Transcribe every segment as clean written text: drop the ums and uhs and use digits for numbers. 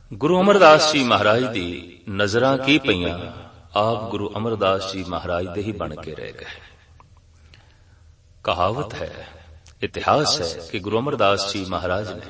ਗੁਰੂ ਅਮਰਦਾਸ ਜੀ ਮਹਾਰਾਜ ਦੀ ਨਜ਼ਰਾਂ ਕੀ ਪਈਆਂ, ਆਪ ਗੁਰੂ ਅਮਰਦਾਸ ਜੀ ਮਹਾਰਾਜ ਦੇ ਹੀ ਬਣ ਕੇ ਰਹਿ ਗਏ। ਕਹਾਵਤ ਹੈ, ਇਤਿਹਾਸ ਹੈ ਕਿ ਗੁਰੂ ਅਮਰਦਾਸ ਜੀ ਮਹਾਰਾਜ ਨੇ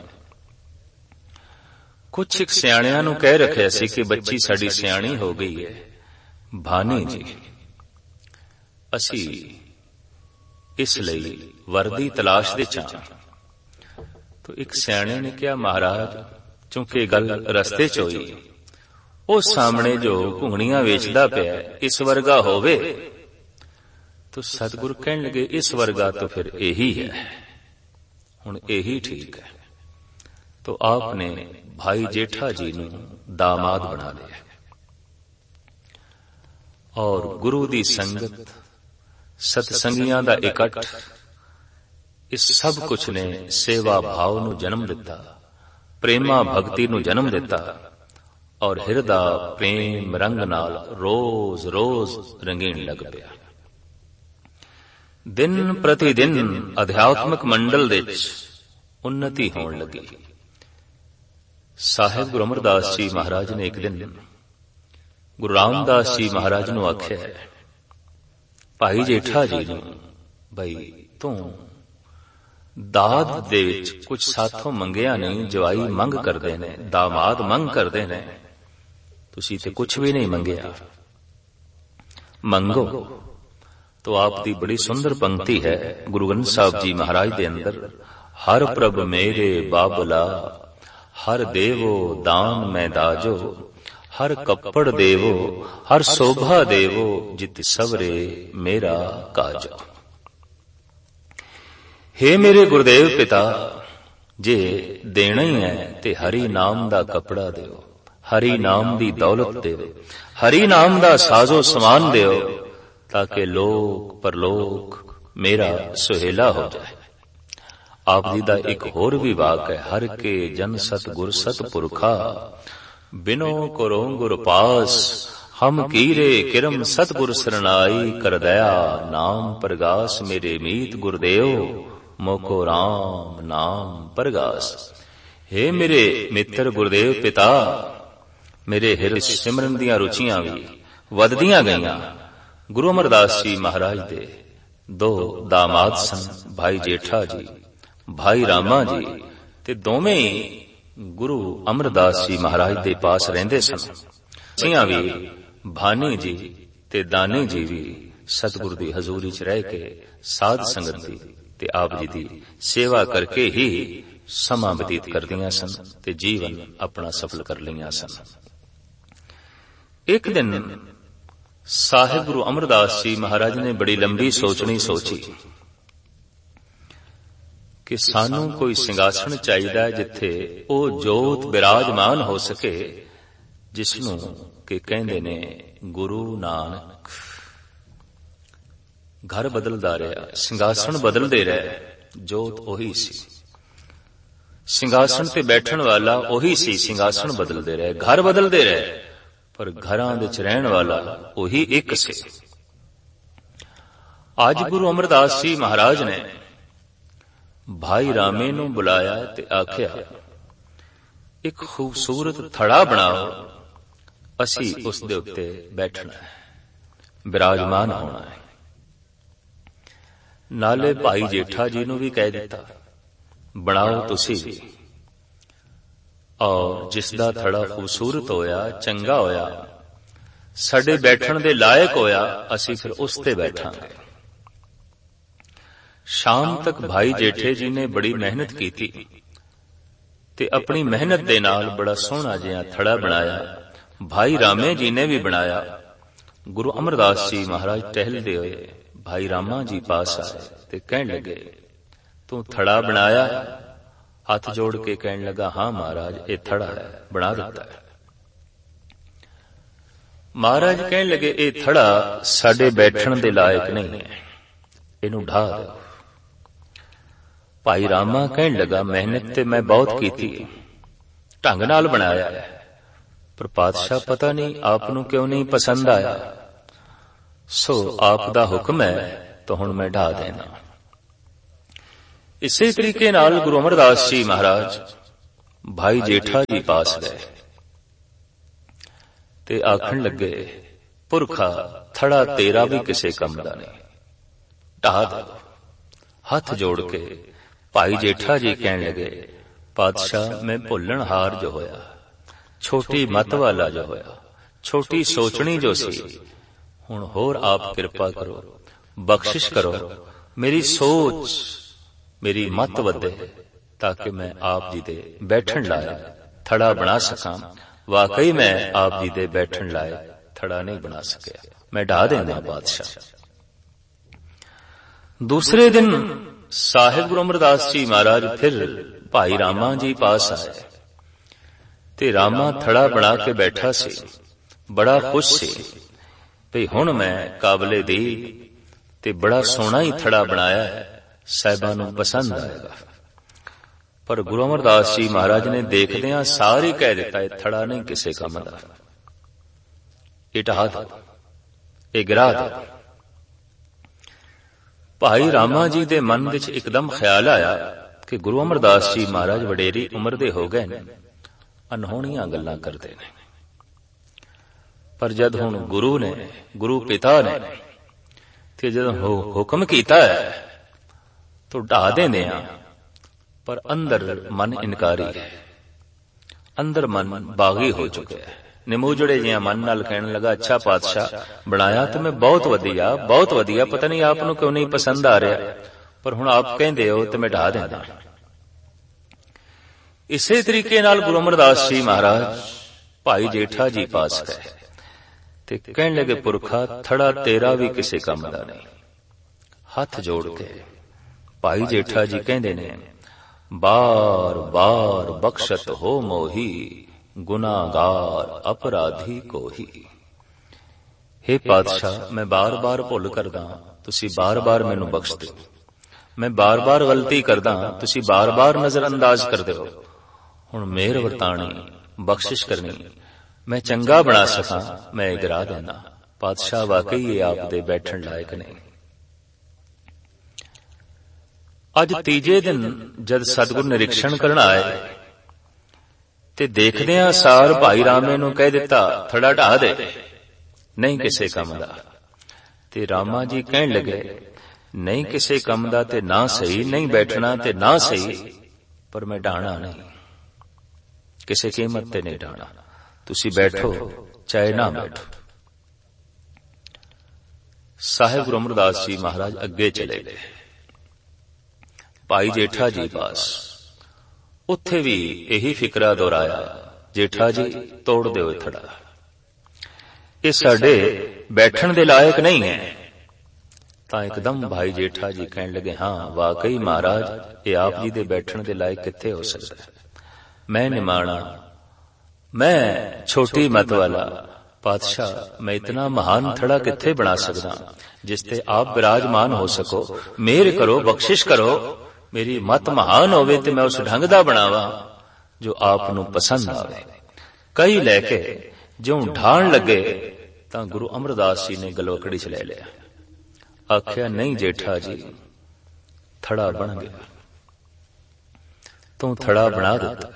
ਕੁਛ ਇੱਕ ਸਿਆਣਿਆਂ ਨੂੰ ਕਹਿ ਰੱਖਿਆ ਸੀ ਕਿ ਬੱਚੀ ਸਾਡੀ ਸਿਆਣੀ ਹੋ ਗਈ ਹੈ, ਭਾਨੀ ਜੀ ਅਸੀਂ ਇਸ ਲਈ ਵਰਦੀ ਤਲਾਸ਼ ਦੇ ਚਾਂ। ਤਾਂ ਇੱਕ ਸਿਆਣੇ ਨੇ ਕਿਹਾ, ਮਹਾਰਾਜ ਚੂੰਕਿ ਗੱਲ ਰਸਤੇ ਚ ਹੋਈ, ਉਹ ਸਾਹਮਣੇ ਜੋ ਘੁੰਗਣੀਆਂ ਵੇਚਦਾ ਪਿਆ ਇਸ ਵਰਗਾ ਹੋਵੇ। ਤਾਂ ਸਤਿਗੁਰ ਕਹਿਣ ਲੱਗੇ, ਇਸ ਵਰਗਾ ਤਾਂ ਫਿਰ ਇਹੀ ਹੈ, ਹੁਣ ਇਹੀ ਠੀਕ ਹੈ। ਤਾਂ ਆਪ ਨੇ ਭਾਈ ਜੇਠਾ ਜੀ ਨੂੰ ਦਾਮਾਦ ਬਣਾ ਲਿਆ ਔਰ ਗੁਰੂ ਦੀ ਸੰਗਤ, ਸਤਸੰਗੀਆਂ ਦਾ ਇਕੱਠ, ਇਸ ਸਭ ਕੁਛ ਨੇ ਸੇਵਾ ਭਾਵ ਨੂੰ ਜਨਮ ਦਿੱਤਾ, ਪ੍ਰੇਮਾ ਭਗਤੀ ਨੂੰ ਜਨਮ ਦਿੱਤਾ ਔਰ ਹਿਰਦਾ ਪ੍ਰੇਮ ਰੰਗ ਨਾਲ ਰੋਜ਼ ਰੋਜ਼ ਰੰਗੀਣ ਲੱਗ ਪਿਆ। ਦਿਨ ਪ੍ਰਤੀ ਦਿਨ ਅਧਿਆਤਮਿਕ ਮੰਡਲ ਦੇ ਵਿੱਚ ਉન્નਤੀ ਹੋਣ ਲੱਗੀ। ਸਾਹਿਬ ਗੁਰੂ ਅਮਰਦਾਸ ਜੀ ਮਹਾਰਾਜ ਨੇ ਇੱਕ ਦਿਨ ਗੁਰੂ ਰਾਮਦਾਸ ਜੀ ਮਹਾਰਾਜ ਨੂੰ ਆਖਿਆ, ਭਾਈ ਜੇਠਾ ਜੀ ਨੂੰ, ਬਈ ਤੂੰ ਦਾਦ ਦੇ ਵਿੱਚ ਕੁਝ ਸਾਥੋਂ ਮੰਗਿਆ ਨਹੀਂ, ਜਵਾਈ ਮੰਗ ਕਰਦੇ ਨੇ, ਦਾਮਾਦ ਮੰਗ ਕਰਦੇ ਨੇ, ਤੁਸੀਂ ਤੇ ਕੁਝ ਵੀ ਨਹੀਂ ਮੰਗਿਆ, ਮੰਗੋ। तो आपकी बड़ी सुंदर पंक्ति है गुरु ग्रंथ साहब जी महाराज दे अंदर, हर प्रभ मेरे बाबला, हर देवो दान मैं दाजो, हर कपड़ देवो, हर शोभा देवो, जित सवरे मेरा काजो। हे मेरे गुरुदेव पिता, जे देना ही है ते हरि नाम दा कपड़ा देओ, हरि नाम दी दौलत देओ, हरि नाम दा साजो समान देओ, ताकि लोक परलोक मेरा सुहेला हो जाए। आप जी दा एक होर भी वाक है, हर के जन सत गुर सत पुरखा, बिनो करो गुर पास, हम कीरे किरम सतगुर सरनाई, कर दया नाम परगास, मेरे मीत गुरदेव मोको राम नाम परगास। हे मेरे मित्र गुरदेव पिता, मेरे हिरदे सिमरन दियां रुचियां भी वधदियां गईयां। गुरु अमरदास जी महाराज दे दो दामाद सन, भाई जेठा जी, भाई रामा जी, ते दोवें ही गुरु अमरदास जी महाराज दे पास रहिंदे सन। सियां भी भानी जी ते दानी जी भी सतगुरु दी हजूरी च रह के साध संगत दी ते आप जी दी सेवा करके ही समा बतीत करदियां सन ते जीवन अपना सफल कर लिया सन। एक दिन साहिब गुरु अमरदास जी महाराज ने बड़ी लंबी सोचनी सोची कि सानू कोई सिंगासन चाहिदा है जिथे ओ जोत विराजमान हो सके, जिसनू कि कहंदे ने गुरु नानक। घर बदलदा रहा, सिंगासन बदलदे रहे, जोत ओही सी, सिंगासन ते बैठन वाला ओही सी, सिंगासन बदलदे रहे, घर बदलदे रहे, पर घरां दे च रहण वाला ओही एक से। आज गुरु अमरदास जी महाराज ने भाई रामे नू बुलाया ते आख्या, एक खूबसूरत थड़ा बनाओ, असी उस दे उत्ते बैठना है, विराजमान होना है। नाले भाई जेठा जी नू भी कह दिता, बनाओ तुसी भी, और जिसदा थड़ा खूबसूरत होया, चंगा होया, साडे बैठण दे लायक होया, असी फिर उस ते बैठांगे। शाम तक भाई जेठे जी ने बड़ी मेहनत की ते अपनी मेहनत दे नाल बड़ा सोहना जिहा थड़ा बनाया। भाई रामे जी ने भी बनाया। गुरु अमरदास जी महाराज टहलदे होए भाई रामा जी पास आए ते कहण लगे, तू थड़ा बनाया? हाथ जोड़ के कहने लगा, हाँ महाराज, ये थड़ा है, बना देता है। महाराज कहने लगे, ये थड़ा साडे बैठण दे लायक नहीं है, इनू ढा दो। भाई रामा कहने लगा, मेहनत ते मैं बहुत की, ढंग नाल बनाया है, पर पातशाह पता नहीं आपनू क्यों नहीं पसंद आया, सो आप दा हुक्म है तो हुण मैं ढा देना। इसी तरीके नाल गुरु अमरदास जी महाराज भाई जेठा जी पास गए ਤੇ ਆਖਣ ਲੱਗੇ, ਪੁਰਖਾ ਥੜਾ ਤੇਰਾ ਵੀ ਕਿਸੇ ਕੰਮ ਦਾ ਨਹੀਂ, ਢਾਹ ਦੇ। ਹੱਥ ਜੋੜ ਕੇ ਭਾਈ ਜੇਠਾ ਜੀ ਕਹਿਣ ਲੱਗੇ, ਪਾਤਸ਼ਾਹ ਮੈਂ ਭੁੱਲਣ ਹਾਰ ਜੋ ਹੋਇਆ, ਛੋਟੀ ਮੱਤ ਵਾਲਾ ਜੋ ਹੋਇਆ, ਛੋਟੀ ਸੋਚਣੀ ਜੋ ਸੀ, ਹੁਣ ਹੋਰ ਆਪ ਕਿਰਪਾ ਕਰੋ, ਬਖਸ਼ਿਸ਼ ਕਰੋ, ਮੇਰੀ ਸੋਚ ਮੇਰੀ ਮੱਤ ਵਧੇ ਤਾਂ ਕਿ ਮੈਂ ਆਪ ਜੀ ਦੇ ਬੈਠਣ ਲਾਇਕ ਥੜਾ ਬਣਾ ਸਕਾਂ। ਵਾਕਈ ਮੈਂ ਆਪ ਜੀ ਦੇ ਬੈਠਣ ਲਾਇਕ ਥੜਾ ਨਹੀਂ ਬਣਾ ਸਕਿਆ, ਮੈਂ ਢਾਹ ਦੇਣਾ ਬਾਦਸ਼ਾਹ। ਦੂਸਰੇ ਦਿਨ ਸਾਹਿਬ ਗੁਰੂ ਅਮਰਦਾਸ ਜੀ ਮਹਾਰਾਜ ਫਿਰ ਭਾਈ ਰਾਮਾ ਜੀ ਪਾਸ ਆਏ ਤੇ ਰਾਮਾ ਥੜਾ ਬਣਾ ਕੇ ਬੈਠਾ ਸੀ, ਬੜਾ ਖੁਸ਼ ਸੀ ਭਈ ਹੁਣ ਮੈਂ ਕਾਬਲੇ ਦੀ ਤੇ ਬੜਾ ਸੋਹਣਾ ਹੀ ਥੜਾ ਬਣਾਇਆ ਹੈ, ਸਾਹਿਬਾਂ ਨੂੰ ਪਸੰਦ ਆਏਗਾ। ਪਰ ਗੁਰੂ ਅਮਰਦਾਸ ਜੀ ਮਹਾਰਾਜ ਨੇ ਦੇਖਦਿਆਂ ਸਾਰੇ ਕਹਿ ਦਿੱਤਾ, ਇਹ ਥੜਾ ਨਹੀਂ ਕਿਸੇ ਕੰਮ ਦਾ, ਇਹ ਢਾਹ ਦੋ, ਇਹ ਗਿਰਾ ਦੋ। ਭਾਈ ਰਾਮਾ ਜੀ ਦੇ ਮਨ ਵਿੱਚ ਇੱਕਦਮ ਖਿਆਲ ਆਇਆ ਕਿ ਗੁਰੂ ਅਮਰਦਾਸ ਜੀ ਮਹਾਰਾਜ ਵਡੇਰੀ ਉਮਰ ਦੇ ਹੋ ਗਏ ਨੇ, ਅਨਹੋਣੀਆਂ ਗੱਲਾਂ ਕਰਦੇ ਨੇ, ਪਰ ਜਦ ਹੁਣ ਗੁਰੂ ਨੇ, ਗੁਰੂ ਪਿਤਾ ਨੇ ਤੇ ਜਦੋਂ ਹੁਕਮ ਕੀਤਾ ਹੈ ਤਾਂ ਢਾਹ ਦੇਂਦੇ ਆ। ਪਰ ਅੰਦਰ ਮਨ ਇਨਕਾਰੀ ਹੈ, ਅੰਦਰ ਮਨ ਬਾਗੀ ਹੋ ਚੁੱਕਿਆ ਹੈ, ਨਿਮੋਜੜੇ ਜਿਹਾ ਮਨ ਨਾਲ ਕਹਿਣ ਲੱਗਾ, ਅੱਛਾ ਪਾਤਸ਼ਾਹ ਬਣਾਇਆ ਤੇ ਮੈਂ ਬਹੁਤ ਵਧੀਆ, ਬਹੁਤ ਵਧੀਆ, ਪਤਾ ਨਹੀਂ ਆਪ ਨੂੰ ਕਿਉਂ ਨਹੀਂ ਪਸੰਦ ਆ ਰਿਹਾ, ਪਰ ਹੁਣ ਆਪ ਕਹਿੰਦੇ ਹੋ ਤੇ ਮੈਂ ਢਾਹ ਦਿੰਦਾ। ਇਸੇ ਤਰੀਕੇ ਨਾਲ ਗੁਰੂ ਅਮਰਦਾਸ ਜੀ ਮਹਾਰਾਜ ਭਾਈ ਜੇਠਾ ਜੀ ਪਾਸ ਗਏ ਤੇ ਕਹਿਣ ਲੱਗੇ, ਪੁਰਖਾ ਥੜਾ ਤੇਰਾ ਵੀ ਕਿਸੇ ਕੰਮ ਦਾ ਨਹੀਂ। ਹੱਥ ਜੋੜ ਕੇ ਭਾਈ ਜੇਠਾ ਜੀ ਕਹਿੰਦੇ ਨੇ, ਬਾਰ ਬਾਰ ਬਖਸ਼ਤ ਹੋ ਮੋਹੀ, ਗੁਨਾਹਗਾਰ ਅਪਰਾਧੀ ਕੋਹੀ। हे ਪਾਤਸ਼ਾਹ ਮੈਂ ਬਾਰ ਬਾਰ ਭੁੱਲ ਕਰਦਾ, ਤੁਸੀਂ ਬਾਰ ਬਾਰ ਮੈਨੂੰ ਬਖਸ਼ ਦਿਓ, ਮੈਂ ਬਾਰ ਬਾਰ ਗਲਤੀ ਕਰਦਾ, ਤੁਸੀਂ ਬਾਰ ਬਾਰ ਨਜ਼ਰ ਅੰਦਾਜ਼ ਕਰਦੇ ਹੋ, ਹੁਣ ਮਿਹਰ ਵਰਤਾਣੀ, ਬਖਸ਼ਿਸ਼ ਕਰਨੀ, ਮੈਂ ਚੰਗਾ ਬਣਾ ਸਕਾਂ, ਮੈਂ ਗਿਰਾ ਦੇਣਾ। ਪਾਤਸ਼ਾਹ ਵਾਕਈ ਇਹ ਆਪ ਦੇ ਬੈਠਣ ਲਾਇਕ ਨਹੀਂ। ਅੱਜ ਤੀਜੇ ਦਿਨ ਜਦ ਸਤਿਗੁਰੂ ਨਿਰੀਖਣ ਕਰਨ ਆਏ ਤੇ ਦੇਖਦਿਆਂ ਸਾਰ ਭਾਈ ਰਾਮੇ ਨੂੰ ਕਹਿ ਦਿੱਤਾ, ਥੜਾ ਢਾਹ ਦੇ, ਨਹੀਂ ਕਿਸੇ ਕੰਮ ਦਾ। ਤੇ ਰਾਮਾ ਜੀ ਕਹਿਣ ਲੱਗੇ, ਨਹੀਂ ਕਿਸੇ ਕੰਮ ਦਾ ਤੇ ਨਾ ਸਹੀ, ਨਹੀਂ ਬੈਠਣਾ ਤੇ ਨਾ ਸਹੀ, ਪਰ ਮੈਂ ਢਾਣਾ ਨਹੀਂ, ਕਿਸੇ ਕੀਮਤ ਤੇ ਨਹੀਂ ਢਾਣਾ, ਤੁਸੀਂ ਬੈਠੋ ਚਾਹੇ ਨਾ ਬੈਠੋ। ਸਾਹਿਬ ਗੁਰੂ ਅਮਰਦਾਸ ਜੀ ਮਹਾਰਾਜ ਅੱਗੇ ਚਲੇ ਗਏ ਭਾਈ ਜੇਠਾ ਜੀ ਪਾਸ। ਉੱਥੇ ਵੀ ਇਹੀ ਫਿਕਰਾ ਦੁਹਰਾਇਆ, ਜੇਠਾ ਜੀ ਤੋੜ ਦਿਓ ਥੜਾ, ਇਹ ਸਾਡੇ ਬੈਠਣ ਦੇ ਲਾਇਕ ਨਹੀਂ ਹੈ। ਤਾਂ ਇੱਕਦਮ ਭਾਈ ਜੇਠਾ ਜੀ ਕਹਿਣ ਲੱਗੇ, ਹਾਂ ਵਾਕਈ ਮਹਾਰਾਜ ਇਹ ਆਪ ਜੀ ਦੇ ਬੈਠਣ ਦੇ ਲਾਇਕ ਕਿੱਥੇ ਹੋ ਸਕਦਾ ਹੈ, ਮੈਂ ਨਿਮਾਣਾ, ਮੈਂ ਛੋਟੀ ਮਤ ਵਾਲਾ, ਪਾਤਸ਼ਾਹ ਮੈਂ ਇਤਨਾ ਮਹਾਨ ਥੜਾ ਕਿੱਥੇ ਬਣਾ ਸਕਦਾ ਜਿਸ ਤੇ ਆਪ ਬਿਰਾਜਮਾਨ ਹੋ ਸਕੋ, ਮਿਹਰ ਕਰੋ, ਬਖਸ਼ਿਸ਼ ਕਰੋ, ਮੇਰੀ ਮਤ ਮਹਾਨ ਹੋਵੇ ਤੇ ਮੈਂ ਉਸ ਢੰਗ ਦਾ ਬਣਾਵਾਂ ਜੋ ਆਪ ਨੂੰ ਪਸੰਦ ਆਵੇ। ਕਈ ਲੈ ਕੇ ਜਿਉਂ ਢਾਣ ਲੱਗੇ ਤਾਂ ਗੁਰੂ ਅਮਰਦਾਸ ਜੀ ਨੇ ਗਲਵਕੜੀ ਚ ਲੈ ਲਿਆ, ਆਖਿਆ, ਨਹੀਂ ਜੇਠਾ ਜੀ ਥੜਾ ਬਣ ਗਿਆ, ਤੂੰ ਥੜਾ ਬਣਾ ਦਿੱਤਾ,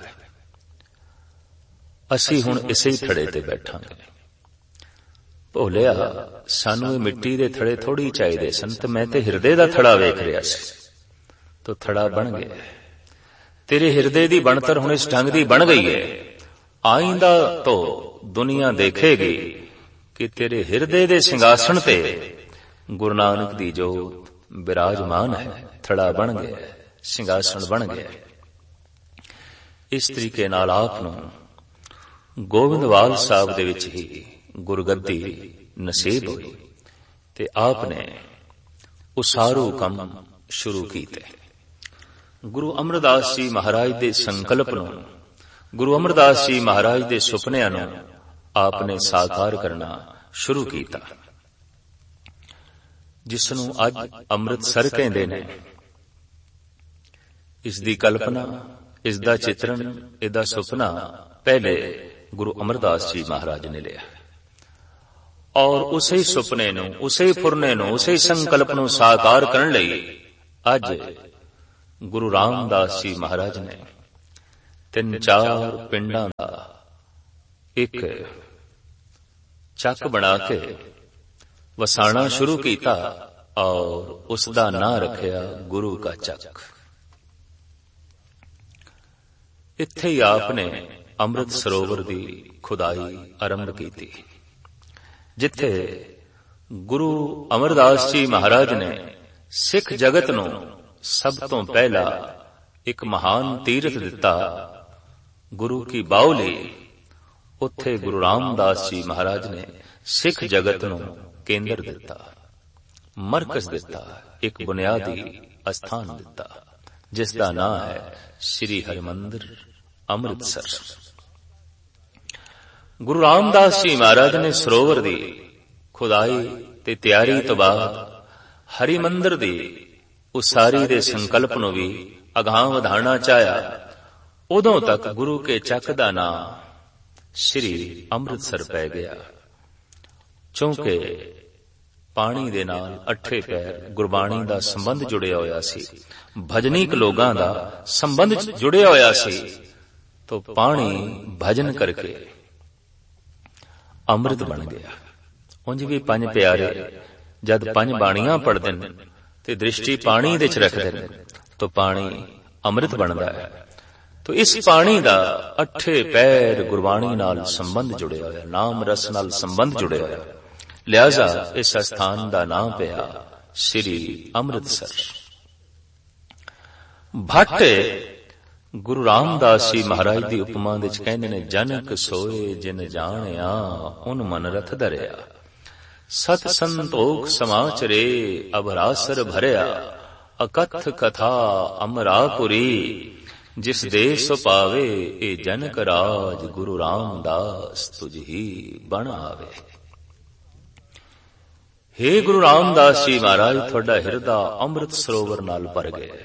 ਅਸੀਂ ਹੁਣ ਇਸੇ ਹੀ ਥੜੇ ਤੇ ਬੈਠਾਂਗੇ। ਭੋਲਿਆ, ਸਾਨੂੰ ਇਹ ਮਿੱਟੀ ਦੇ ਥੜੇ ਥੋੜੀ ਚਾਹੀਦੇ ਸਨ, ਤੇ ਮੈਂ ਤੇ ਹਿਰਦੇ ਦਾ ਥੜਾ ਵੇਖ ਰਿਹਾ ਸੀ, ਤੋ ਥੜਾ ਬਣ ਗਿਆ। ਤੇਰੇ ਹਿਰਦੇ ਦੀ ਬਣਤਰ ਹੁਣ ਇਸ ਢੰਗ ਦੀ ਬਣ ਗਈ ਹੈ, ਆਇੰਦਾ ਤੋਂ ਦੁਨੀਆ ਦੇਖੇਗੀ ਕਿ ਤੇਰੇ ਹਿਰਦੇ ਦੇ ਸਿੰਘਾਸਣ ਤੇ ਗੁਰੂ ਨਾਨਕ ਦੀ ਜੋਤ ਬਿਰਾਜਮਾਨ ਹੈ। ਥੜਾ ਬਣ ਗਿਆ, ਸਿੰਘਾਸਣ ਬਣ ਗਿਆ। ਇਸ ਤਰੀਕੇ ਨਾਲ ਆਪ ਨੂੰ ਗੋਬਿੰਦਵਾਲ ਸਾਹਿਬ ਦੇ ਵਿੱਚ ਹੀ ਗੁਰਗੱਦੀ ਨਸੀਬ ਹੋਈ ਤੇ ਆਪ ਨੇ ਉਸਾਰੂ ਕੰਮ ਸ਼ੁਰੂ ਕੀਤੇ। ਗੁਰੂ ਅਮਰਦਾਸ ਜੀ ਮਹਾਰਾਜ ਦੇ ਸੰਕਲਪ ਨੂੰ, ਗੁਰੂ ਅਮਰਦਾਸ ਜੀ ਮਹਾਰਾਜ ਦੇ ਸੁਪਨਿਆਂ ਨੂੰ ਆਪ ਨੇ ਸਾਕਾਰ ਕਰਨਾ ਸ਼ੁਰੂ ਕੀਤਾ, ਜਿਸ ਨੂੰ ਅੱਜ ਅੰਮ੍ਰਿਤਸਰ ਕਹਿੰਦੇ ਨੇ। ਇਸ ਦੀ ਕਲਪਨਾ, ਇਸ ਦਾ ਚਿਤਰਣ, ਇਹਦਾ ਸੁਪਨਾ ਪਹਿਲੇ ਗੁਰੂ ਅਮਰਦਾਸ ਜੀ ਮਹਾਰਾਜ ਨੇ ਲਿਆ, ਔਰ ਉਸੇ ਸੁਪਨੇ ਨੂੰ, ਉਸੇ ਫੁਰਨੇ ਨੂੰ, ਉਸੇ ਸੰਕਲਪ ਨੂੰ ਸਾਕਾਰ ਕਰਨ ਲਈ ਅੱਜ ਗੁਰੂ ਰਾਮਦਾਸ ਜੀ ਮਹਾਰਾਜ ਨੇ 3-4 ਪਿੰਡਾਂ ਦਾ ਇੱਕ ਚੱਕ ਬਣਾ ਕੇ ਵਸਾਣਾ ਸ਼ੁਰੂ ਕੀਤਾ ਔਰ ਉਸ ਦਾ ਨਾਂ ਰੱਖਿਆ ਗੁਰੂ ਕਾ ਚੱਕ। ਇੱਥੇ ਹੀ ਆਪ ਨੇ ਅੰਮ੍ਰਿਤ ਸਰੋਵਰ ਦੀ ਖੁਦਾਈ ਆਰੰਭ ਕੀਤੀ, ਜਿੱਥੇ ਗੁਰੂ ਅਮਰਦਾਸ ਜੀ ਮਹਾਰਾਜ ਨੇ ਸਿੱਖ ਜਗਤ ਨੂੰ ਸਭ ਤੋਂ ਪਹਿਲਾ ਇੱਕ ਮਹਾਨ ਤੀਰਥ ਦਿੱਤਾ, ਗੁਰੂ ਕੀ ਬਾਉਲੀ। ਉੱਥੇ ਗੁਰੂ ਰਾਮਦਾਸ ਜੀ ਮਹਾਰਾਜ ਨੇ ਸਿੱਖ ਜਗਤ ਨੂੰ ਕੇਂਦਰ ਦਿੱਤਾ, ਮਰਕਜ਼ ਦਿੱਤਾ, ਇੱਕ ਬੁਨਿਆਦੀ ਅਸਥਾਨ ਦਿੱਤਾ, ਜਿਸ ਦਾ ਨਾਂ ਹੈ ਸ੍ਰੀ ਹਰਿਮੰਦਰ ਅੰਮ੍ਰਿਤਸਰ। ਗੁਰੂ ਰਾਮਦਾਸ ਜੀ ਮਹਾਰਾਜ ਨੇ ਸਰੋਵਰ ਦੀ ਖੁਦਾਈ ਤੇ ਤਿਆਰੀ ਤੋਂ ਬਾਅਦ ਹਰਿਮੰਦਰ ਦੀ ਉਸਾਰੀ ਦੇ ਸੰਕਲਪ ਨੂੰ ਵੀ ਅਗਾਂਹ ਵਧਾਉਣਾ ਚਾਹਿਆ। ਉਦੋਂ ਤੱਕ ਗੁਰੂ ਕੇ ਚੱਕ ਦਾ ਨਾਂ ਸ੍ਰੀ ਅੰਮ੍ਰਿਤਸਰ ਪੈ ਗਿਆ, ਕਿਉਂਕਿ ਪਾਣੀ ਦੇ ਨਾਲ ਅੱਠੇ ਪੈਰ ਗੁਰਬਾਣੀ ਦਾ ਸੰਬੰਧ ਜੁੜਿਆ ਹੋਇਆ ਸੀ, ਭਜਨੀਕ ਲੋਕਾਂ ਦਾ ਸੰਬੰਧ ਜੁੜਿਆ ਹੋਇਆ ਸੀ। तो पानी भजन करके अमृत बन गया। उंज भी पंज प्यारे जद पंज बाणियां पढ़दे ने ते दृष्टि पानी दे च रखदे ने तो पानी अमृत बनदा है। तो इस पानी दा अठे पैर गुरबाणी नाल संबंध जुड़िया होया, नाम रस नाल संबंध जुड़िया होया, लिहाजा इस स्थान दा नाम पिया श्री अमृतसर। भट्ट गुरु रामदास जी महाराज दी उपमा दे च कहंदे ने, जनक सोए जिन जाणिया उन मन रथ धरिया, सत संतोख समाचरे अभरासर भरिया, अकथ कथा अमरापुरी, जिस देश पावे ए जनक राज, गुरु रामदास तुझ ही बण आवे। हे गुरु रामदास जी महाराज, तुहाडा हिरदा अमृत सरोवर नाल भर गया,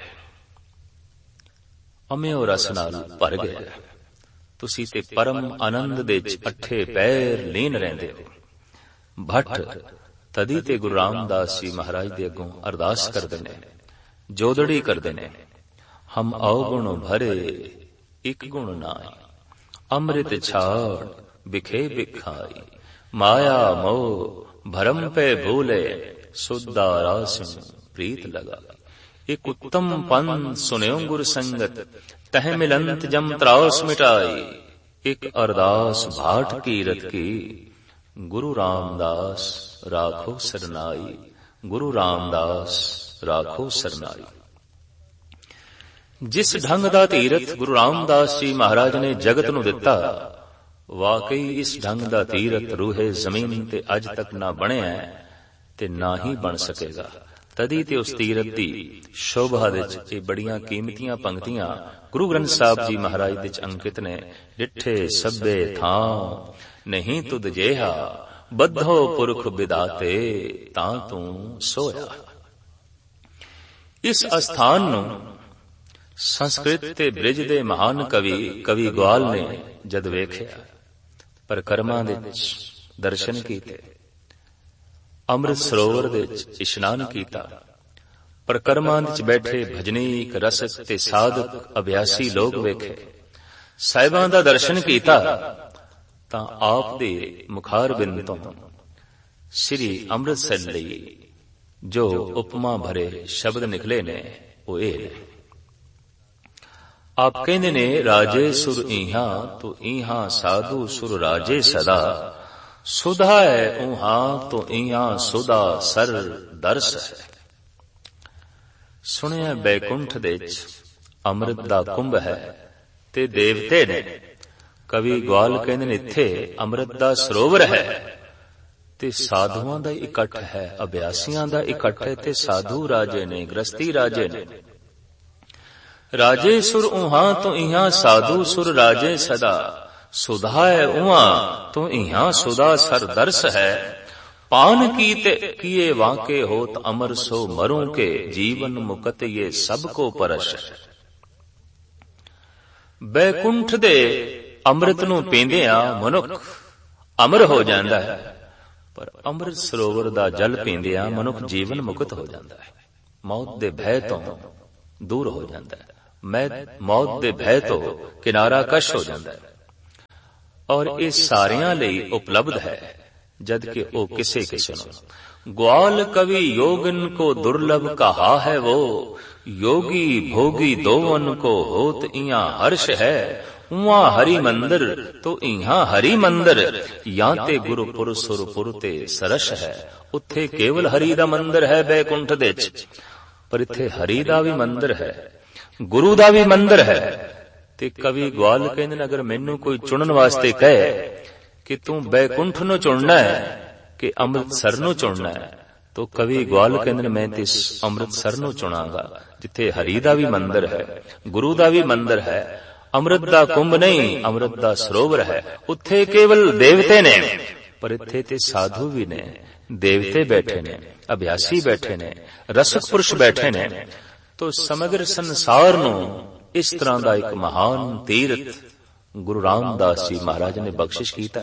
अम्यो रस नाल भर गया, तुसी ते परम आनंद दे अठे पैर लीन रहिंदे हो। भट्ट तदी ते गुरु रामदास जी महाराज दे अगों अरदास करदे ने, जोदड़ी करदे ने, हम अवगुण भरे एक गुण नाई, अमृत छाड़ बिखे बिखाई, माया मोह भरम पे भूले, सुधा रासिन प्रीत लगा। एक उत्तम पन सुन्यो गुर संगत, तह मिलंत जम त्रास मिटाई, एक अरदास भाट कीरत की, गुरु रामदास राखो सरनाई, गुरु रामदास राखो सरनाई। जिस ढंग दा तीरथ गुरु रामदास जी महाराज ने जगत नूं दिता, वाकई इस ढंग दा तीरथ रूहे जमीन ते अज तक ना बणिया ते ना ही बन सकेगा। तदी ते उस तीरथ दी शोभा दे च बड़ियां कीमतियां पंक्तियां गुरु ग्रंथ साहब जी महाराज दे च अंकित ने, डिठे सभे थां नहीं तुद जेहा, बद्धो पुरख बिदाते तां तू सोया। इस अस्थान नूं संस्कृत ते बृज दे महान कवि ग्वाल ने जद वेख्या, परिक्रमा दे दर्शन कीते, अमृत सरोवर दे इशनान कीता, परिक्रमा विच बैठे भजनीक रसक ते साधक अभ्यासी लोग वेखे, साहिबां दा दर्शन कीता, तां आप दे मुखार बिंद तों श्री अमृतसर लई जो उपमा भरे शब्द निकले ने वो ये ने। आप कहंदे ने, राजे सुर इहां तो इहां साधु सुर राजे सदा, सुधा है उहां तो इहां सुधा सर दरस है। सुनिया बैकुंठ दे अमृत दा कुंभ है ते देवते ने, कवि ग्वाल कहंदे ने इत्थे अमृत दा सरोवर है ते साधुआं दा इकट्ठ है, अभ्यासियां दा इकट्ठ है ते साधु राजे ने, गृहस्थी राजे ने। राजे सुर उहां तो इहां साधु सुर राजे सदा, सुधा है उहां तो इहां सुधा सर दर्श है। पान कीते किए वाके होत अमर सो मरूं के, जीवन मुकत ये सबको परश। बैकुंठ दे अमृत नूं पींदियां मनुख अमर हो जांदा है, पर अमृत सरोवर दा जल पींदियां मनुख जीवन मुक्त हो जांदा है, मौत दे भय तो दूर हो जांदा है, मौत दे भय तो किनारा कश हो जांदा है। और ये सारियां लई उपलब्ध है, जद के ओ किसे के सुनो। ग्वाल कवि योगन को दुर्लभ कहा है वो, योगी भोगी दोवन को होत इया हर्ष है। उहाँ हरि मंदिर तो इहा हरि मंदिर, या ते गुरुपुर सुरपुर ते सरस है। उत्थे केवल हरि दा मंदिर है बैकुंठ दे च, पर इत्थे हरि दा भी मंदिर है, गुरु दा भी मंदिर है। ते कवि ग्वाल कहंदे अगर मैनू कोई चुनन वास्ते कहे कि तू बैकुंठ नू चुनना है कि अमृतसर नू चुनना है, तो कवि ग्वाल कहंदे मैं ते अमृतसर नू चुनांगा, जिथे हरि दा भी मंदिर है, गुरु दा भी मंदिर है। अमृत दा कुंभ नहीं, अमृत दा सरोवर है। उत्थे केवल देवते ने, पर इत्थे ते साधु भी ने, देवते बैठे ने, अभ्यासी बैठे ने, रसक पुरुष बैठे ने। तो समग्र संसार नू इस तरह का एक महान तीर्थ गुरु रामदास जी महाराज ने बख्शिश कीता।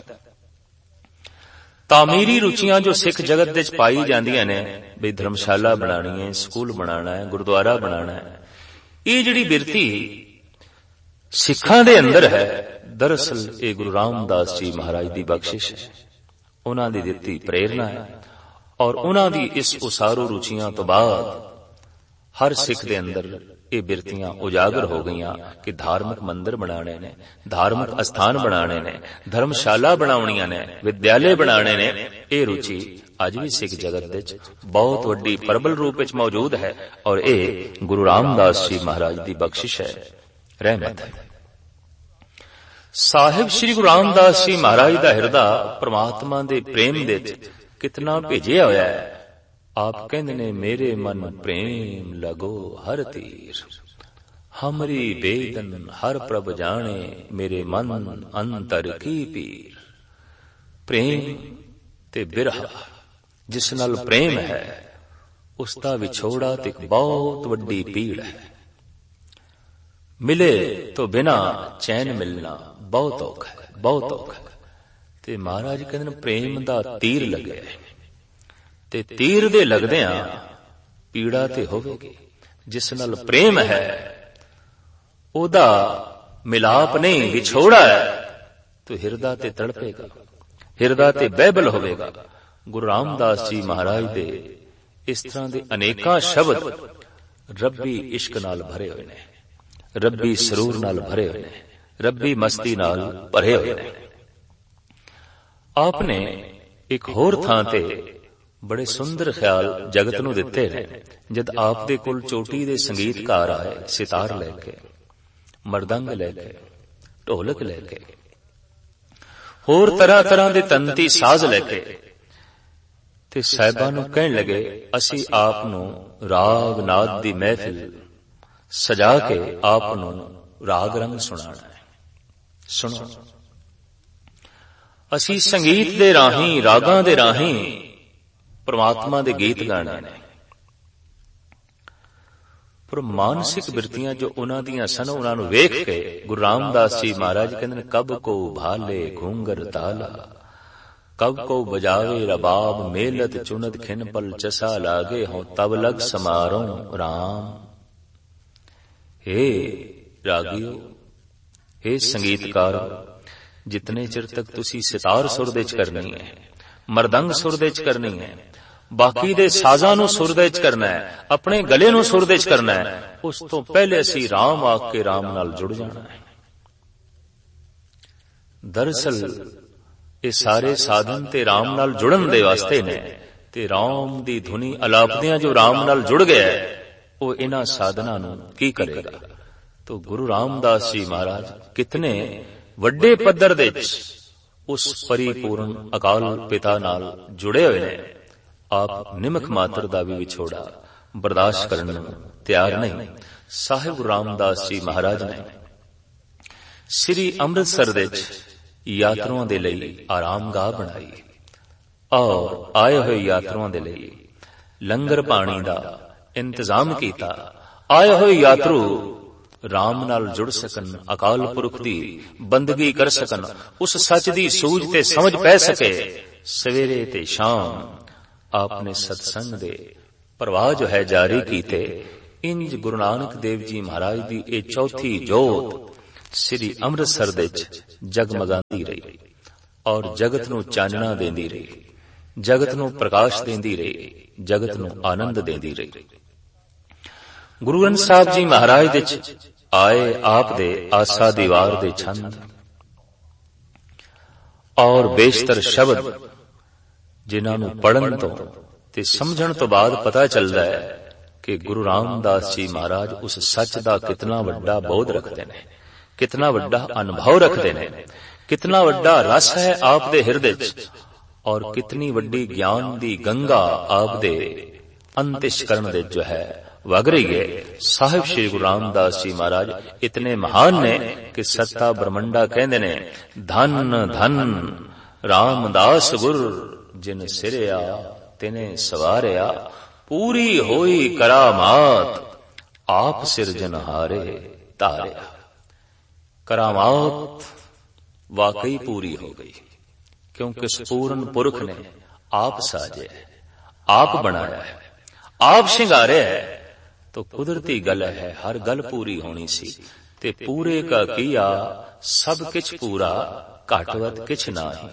तामीरी रुचियां जो सिख जगत विच पाई जांदियां ने, भी धर्मशाला बनानी है, स्कूल बनाना है, गुरुद्वारा बनाना है, ये जिहड़ी बिरती सिखां दे अंदर है, दरअसल ये गुरु रामदास जी महाराज दी बख्शिश है, उन्हां दी दित्ती प्रेरणा है। और उन्हां दी इस उसारू रुचियां तो बाद हर सिख दे अंदर ये बिरतियां उजागर हो गईयां कि धार्मिक मंदिर बनाने ने, धार्मिक स्थान बनाने ने, धर्मशाला बनाउणियां ने, विद्यालय बनाने ने। ये रुचि अज भी सिख जगत विच बहुत वड्डी प्रबल रूप विच मौजूद है, और ये गुरु रामदास जी महाराज दी बख्शिश है, रहमत है। साहिब श्री गुरु रामदास जी महाराज दा हिरदा परमात्मा दे प्रेम दे कितना भेजिया होया है। आप कहंदे ने मेरे मन प्रेम लगो हर तीर, हमरी बेदन हर प्रभ जाने, मेरे मन अंतर की पीर। प्रेम ते बिरहा जिस नाल प्रेम है, उसका विछोड़ा ते एक बहुत वड्डी पीड़ है। मिले तो बिना चैन मिलना बहुत औखा है, बहुत औखा है। ते महाराज कहंदे ने प्रेम दा तीर लगे, ते तीर दे लगदियां पीड़ा ते होवेगी। जिस नाल प्रेम है ओदा मिलाप नहीं, विछोड़ा है, तो हिरदा ते तड़पेगा, हिरदा ते बैबल होवेगा। गुरु रामदास जी महाराज दे इस तरह दे अनेकां शब्द रब्बी इश्क नाल भरे होए ने, रब्बी सरूर नाल भरे होए ने, रब्बी मस्ती नाल भरे होए ने। आपने एक होर थां ते बड़े सुंदर ख्याल जगत नू दिते ने। जद आप दे कोल चोटी दे संगीतकार आए, सितार लेके, मरदंग लेके, ढोलक लेके, होर तरह तरह दे तंती साज लेके, ते साहिबां नू कहण लगे असी आप नू राग नाद दी महफिल सजा के आप नू राग रंग सुनाना है। सुनो, असी संगीत दे राही, रागां दे राही परमात्मा दे गीत गाने ने। पर मानसिक बिरतियां जो उन्हां दियां सन, उन्हां नू वेख के गुरु रामदास जी महाराज कहंदे ने कब को भाले घूंगर ताला, कब को बजावे रबाब, मेलत चुनत खिन पल चसा लागे, हों तब लग समारो राम। हे रागियो, हे संगीतकार, जितने चिर तक तुसी सितार सुर दे च करनी है, मरदंग सुर दे च करनी है, बाकी दे साजां नू सुर दे च करना है, अपने गले नू सुर दे च करना है, उस तो पहले असी राम आख के राम नाल जुड़ जाना है। दरअसल ये सारे साधन ते राम नाल जुड़न दे वास्ते ने, ते राम दी धुनी अलापदियां जो राम नाल जुड़ गया है, वो इन्हां साधनां नू की करेगा। तो गुरु रामदास जी महाराज कितने वड्डे पद्धर दे उस परिपूर्ण अकाल पिता नाल जुड़े हुए ने। आप निमक मात्र दा भी विछोड़ा बर्दाश्त करने तैयार नहीं। साहिब गुरु रामदास जी महाराज ने श्री अमृतसर दे यात्रुओं दे लई आरामगाह बनाई और आए हुए यात्रुओं दे लई लंगर पानी दा इंतजाम कीता। आए हुए यात्रु राम नाल जुड़ सकन, अकाल पुरख दी बंदगी कर सकन, उस सच दी सूझ ते समझ पै सके। सवेरे ते शाम आपने सत्संग दे प्रवाह जो है जारी कीते। इंज गुरु नानक देव जी महाराज दी ए चौथी जोत श्री अमृतसर दे जगमगांदी रही। ਔਰ ਜਗਤ ਨੂੰ ਚਾਨਣਾ ਦੇਂਦੀ ਰਹੀ, ਜਗਤ ਨੂੰ ਪ੍ਰਕਾਸ਼ ਦੇਂਦੀ ਰਹੀ, ਜਗਤ ਨੂੰ ਆਨੰਦ ਦੇਂਦੀ ਰਹੀ। ਗੁਰੂ ਗ੍ਰੰਥ ਸਾਹਿਬ ਜੀ ਮਹਾਰਾਜ ਦੇ ਚ ਆਏ ਆਪ ਦੇ ਆਸਾ ਦੀਵਾਰ ਦੇ ਛੰਦ ਔਰ ਬੇਸ਼ਤਰ ਸ਼ਬਦ, ਜਿਨ੍ਹਾਂ ਨੂੰ ਪੜ੍ਹਨ ਤੋਂ ਤੇ ਸਮਝਣ ਤੋਂ ਬਾਅਦ ਪਤਾ ਚੱਲਦਾ ਹੈ ਕਿ ਗੁਰੂ ਰਾਮਦਾਸ ਜੀ ਮਹਾਰਾਜ ਉਸ ਸੱਚ ਦਾ ਕਿਤਨਾ ਵੱਡਾ ਬੋਧ ਰੱਖਦੇ ਨੇ, ਕਿਤਨਾ ਵੱਡਾ ਅਨੁਭਵ ਰੱਖਦੇ ਨੇ, ਕਿਤਨਾ ਵੱਡਾ ਰਸ ਹੈ ਆਪ ਦੇ ਹਿਰਦੇ 'ਚ, ਔਰ ਕਿਤਨੀ ਵੱਡੀ ਗਿਆਨ ਦੀ ਗੰਗਾ ਆਪ ਦੇ ਅੰਤਿਸ਼ਕਰਨ ਦੇ ਜੋ ਹੈ ਵਗ ਰਹੀ ਹੈ। ਸਾਹਿਬ ਸ਼੍ਰੀ ਗੁਰੂ ਰਾਮਦਾਸ ਜੀ ਮਹਾਰਾਜ ਇਤਨੇ ਮਹਾਨ ਨੇ ਕਿ ਸੱਤਾ ਬ੍ਰਹਮੰਡਾ ਕਹਿੰਦੇ ਨੇ, ਧਨ ਧਨ ਰਾਮਦਾਸ ਗੁਰ ਜਿਨ ਸਿਰਿਆ ਤਿਨੇ ਸਵਾਰਿਆ, ਪੂਰੀ ਹੋਈ ਕਰਾਮਾਤ ਆਪ ਸਿਰਜਨਹਾਰੇ ਧਾਰਿਆ। ਕਰਾਮਾਤ ਵਾਕਈ ਪੂਰੀ ਹੋ ਗਈ, ਕਿਉਂਕਿ ਸਪੂਰਨ ਪੁਰਖ ਨੇ ਆਪ ਸਾਜਿਆ, ਆਪ ਬਣਾਇਆ ਹੈ, ਆਪ ਸ਼ਿੰਗਾਰਿਆ ਹੈ। तो कुदरती गल है, हर गल पूरी होनी सी, ते पूरे का किया सब किछ पूरा, घटवत किछ नाही।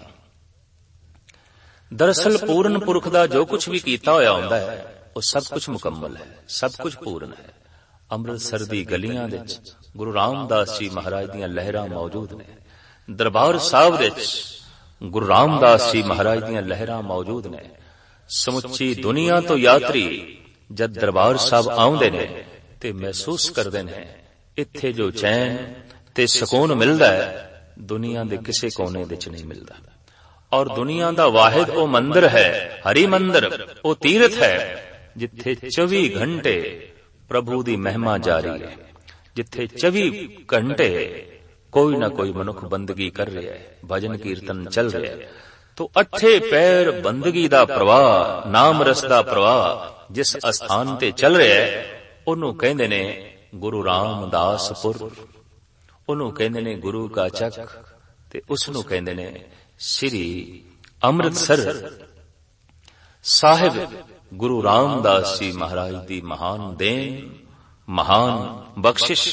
दरअसल पूर्ण पुरख दा जो कुछ भी कीता होया हुंदा है, वो सब कुछ मुकम्मल है, सब कुछ पूर्ण है। अमृतसर दी गलियां दे विच गुरु रामदास जी महाराज दीयां लहरां मौजूद ने, दरबार साहिब दे विच गुरु रामदास जी महाराज दीयां लहरां मौजूद ने। समुची दुनिया तो यात्री जद दरबार साहब आउंदे ने ते महसूस करदे ने इत्थे जो चैन ते सुकून मिलदा है, दुनिया दे किसे कोने विच नहीं मिलदा। और दुनिया दा वाहिद ओ मंदिर है, हरि मंदिर, ओ तीर्थ है, जिथे 24 घंटे प्रभु दी महिमा जारी है, जिथे 24 घंटे कोई ना कोई मनुख बंदगी कर रहा है, भजन कीर्तन चल रहा है। तो अठे पैर बंदगी दा प्रवाह, नाम रस दा प्रवाह जिस स्थान ते चल रहा है, ओनू कहंदे ने गुरु रामदासपुर, ओनू कहंदे ने गुरु का चक, ते उसनू कहंदे ने श्री अमृतसर साहिब। गुरु रामदास जी महाराज दी महान देन, महान बख्शिश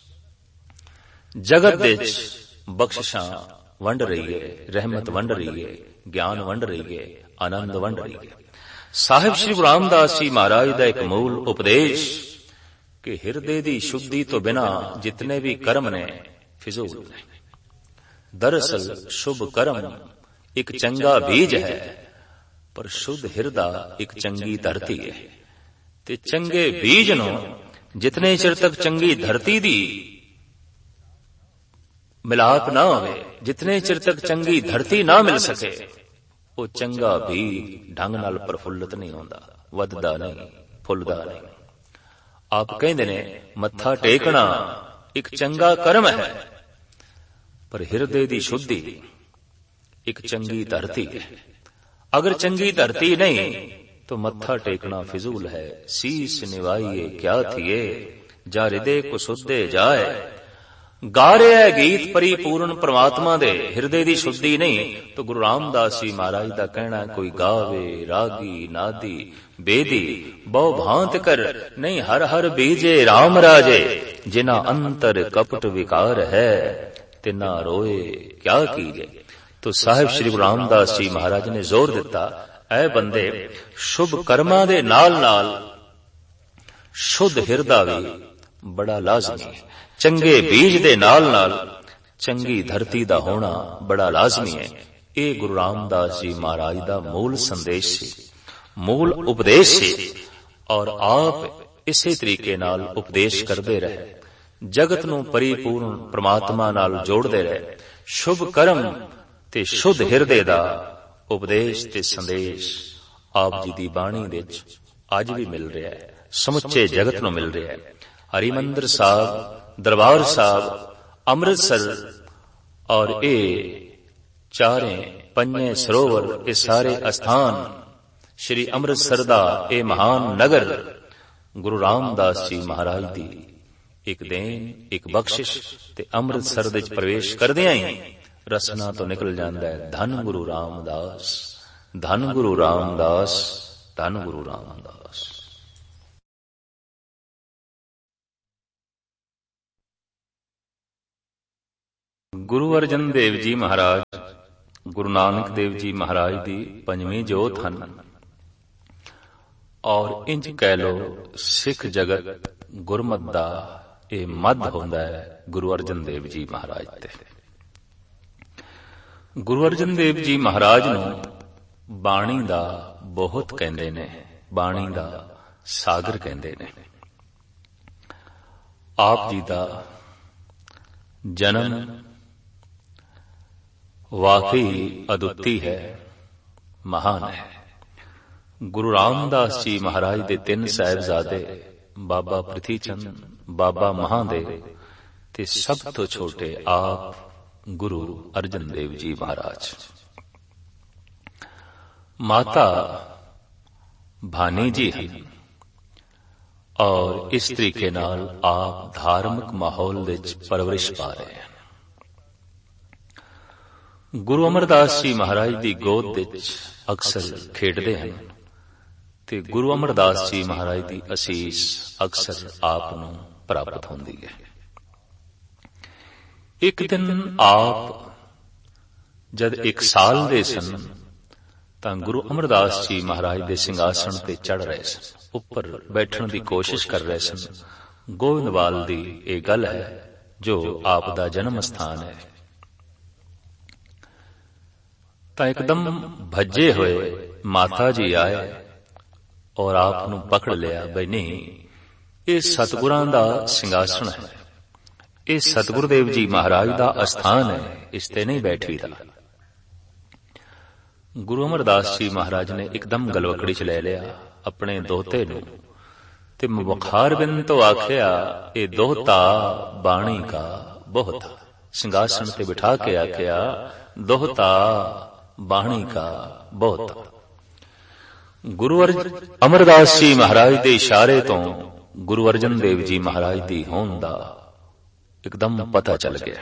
जगत दे विच बख्शिशां वंड रही है, रहमत वंड रही है, ज्ञान वंड रही है, आनंद वंड रही है। साहिब श्री गुरु रामदास जी महाराज का एक मूल उपदेश कि हिरदे दी शुद्धि तो बिना जितने भी कर्म ने फिजूल ने। दरअसल शुभ कर्म एक चंगा बीज है, पर शुद्ध हिरदा एक चंगी धरती है। ते चंगे बीज नो जितने चिर तक चंगी धरती दी मिलाप ना होवे, जितने चिर तक चंगी धरती ना मिल सके, वो चंगा भी ढंग नाल प्रफुल्लित नहीं होंदा, वधदा नहीं, फुलदा नहीं। आप कहंदे ने मत्था टेकना एक चंगा कर्म है, पर हिरदे दी शुद्धि एक चंगी धरती है। अगर चंगी धरती नहीं तो मत्था टेकना फिजूल है। शीश निवाइए क्या थिए, जा हृदय को सुधे जाए। गा रहा है गीत परिपूर्ण परमात्मा दे, हिरदे दी शुद्धि नहीं तो गुरु रामदास जी महाराज दा कहना है, कोई गावे रागी नादी बेदी बहु भांत कर, नहीं हर हर बीजे राम राजे, जिना अंतर कपट विकार है, तिना रोए क्या कीजे। तो साहिब श्री गुरु रामदास जी महाराज ने जोर दिता, ऐ बंदे शुभ कर्मां दे नाल नाल शुद्ध हिरदा भी बड़ा लाजमी है। चंगे बीज दे नाल नाल चंगी धरती दा होना बड़ा लाजमी है। ये गुरु रामदास जी महाराज दा मूल संदेश सी, मूल उपदेश सी, और आप इसे तरीके नाल उपदेश करते रहे, जगत नूं परिपूर्ण परमात्मा नाल जोड़ते रहे। शुभ कर्म ते शुद्ध हिरदे दा उपदेश ते संदेश आप जी दी बाणी विच अज भी मिल रहा है, समुचे जगत नूं मिल रहा है। हरिमंदिर साहब, दरबार साहब, अमृतसर और ये चारे पंजे सरोवर, ये सारे स्थान श्री अमृतसर दा ये महान नगर गुरु रामदास जी महाराज दी एक देन, एक बख्शिश। ते अमृतसर दे प्रवेश करदियां ही रसना तो निकल जांदा है, धन गुरु रामदास, धन गुरु रामदास, धन गुरु रामदास। गुरु अर्जन देव जी महाराज ਗੁਰੂ ਨਾਨਕ ਦੇਵ ਜੀ ਮਹਾਰਾਜ ਦੀ ਪੰਜਵੀਂ ਜੋਤ ਹਨ। ਔਰ ਇੰਜ ਕਹਿ ਲੋ ਸਿੱਖ ਜਗਤ ਗੁਰਮਤਿ ਦਾ ਇਹ ਮੱਧ ਹੁੰਦਾ ਹੈ ਗੁਰੂ ਅਰਜਨ ਦੇਵ ਜੀ ਮਹਾਰਾਜ ਤੇ। ਗੁਰੂ ਅਰਜਨ ਦੇਵ ਜੀ ਮਹਾਰਾਜ ਨੂੰ ਬਾਣੀ ਦਾ ਬਹੁਤ ਕਹਿੰਦੇ ਨੇ, ਬਾਣੀ ਦਾ ਸਾਗਰ ਕਹਿੰਦੇ ਨੇ। ਆਪ ਜੀ ਦਾ ਜਨਮ ਵਾਕਈ ਅਦੁੱਤੀ ਹੈ, ਮਹਾਨ ਹੈ। ਗੁਰੂ ਰਾਮਦਾਸ ਜੀ ਮਹਾਰਾਜ ਦੇ 3 ਸਾਹਿਬਜ਼ਾਦੇ, ਬਾਬਾ ਪ੍ਰਿਥੀ ਚੰਦ, ਬਾਬਾ ਮਹਾਦੇਵ ਤੇ ਸਭ ਤੋਂ ਛੋਟੇ ਆਪ ਗੁਰੂ ਅਰਜਨ ਦੇਵ ਜੀ ਮਹਾਰਾਜ। ਮਾਤਾ ਭਾਨੀ ਜੀ ਹਨ ਔਰ ਇਸ ਤਰੀਕੇ ਨਾਲ ਆਪ ਧਾਰਮਿਕ ਮਾਹੌਲ ਵਿੱਚ ਪਰਵਰਿਸ਼ ਪਾ ਰਹੇ ਹਨ। ਗੁਰੂ ਅਮਰਦਾਸ ਜੀ ਮਹਾਰਾਜ ਦੀ ਗੋਦ ਵਿੱਚ ਅਕਸਰ ਖੇਡਦੇ ਹਨ ਤੇ ਗੁਰੂ ਅਮਰਦਾਸ ਜੀ ਮਹਾਰਾਜ ਦੀ ਅਸੀਸ ਅਕਸਰ ਆਪ ਨੂੰ ਪ੍ਰਾਪਤ ਹੁੰਦੀ ਹੈ। ਇੱਕ ਦਿਨ ਆਪ ਜਦ 1 ਸਾਲ ਦੇ ਸਨ ਤਾਂ ਗੁਰੂ ਅਮਰਦਾਸ ਜੀ ਮਹਾਰਾਜ ਦੇ ਸਿੰਘਾਸਣ ਤੇ ਚੜ ਰਹੇ ਸਨ, ਉੱਪਰ ਬੈਠਣ ਦੀ ਕੋਸ਼ਿਸ਼ ਕਰ ਰਹੇ ਸਨ। ਗੋਇੰਦਵਾਲ ਦੀ ਇਹ ਗੱਲ ਹੈ ਜੋ ਆਪ ਦਾ ਜਨਮ ਸਥਾਨ ਹੈ। ਤਾਂ ਇੱਕਦਮ ਭੱਜੇ ਹੋਏ ਮਾਤਾ ਜੀ ਆਏ ਔਰ ਆਪ ਨੂੰ ਪਕੜ ਲਿਆ। ਬਈ ਨਹੀਂ, ਇਹ ਸਤਿਗੁਰਾਂ ਦਾ ਸਿੰਘਾਸਣ ਹੈ, ਇਹ ਸਤਿਗੁਰੂ ਦੇਵ ਜੀ ਮਹਾਰਾਜ ਦਾ ਅਸਥਾਨ ਹੈ, ਇਸ ਤੇ ਨਹੀਂ ਬੈਠੀਦਾ। ਗੁਰੂ ਅਮਰਦਾਸ ਜੀ ਮਹਾਰਾਜ ਨੇ ਇੱਕਦਮ ਗਲਵਕੜੀ ਚ ਲੈ ਲਿਆ ਆਪਣੇ ਦੋਹਤੇ ਨੂੰ ਤੇ ਮੁਖਾਰ ਬਿੰਦ ਤੋਂ ਆਖਿਆ, ਇਹ ਦੋਹਤਾ ਬਾਣੀ ਕਾ ਬਹੁਤ। ਸਿੰਘਾਸਣ ਤੇ ਬਿਠਾ ਕੇ ਆਖਿਆ, ਦੋਹਤਾ ਬਾਣੀ ਕਾ ਬਹੁਤ। ਗੁਰੂ ਅਮਰਦਾਸ ਜੀ ਮਹਾਰਾਜ ਦੇ ਇਸ਼ਾਰੇ ਤੋਂ ਗੁਰੂ ਅਰਜਨ ਦੇਵ ਜੀ ਮਹਾਰਾਜ ਦੀ ਹੋਂਦ ਦਾ ਇੱਕਦਮ ਪਤਾ ਚੱਲ ਗਿਆ।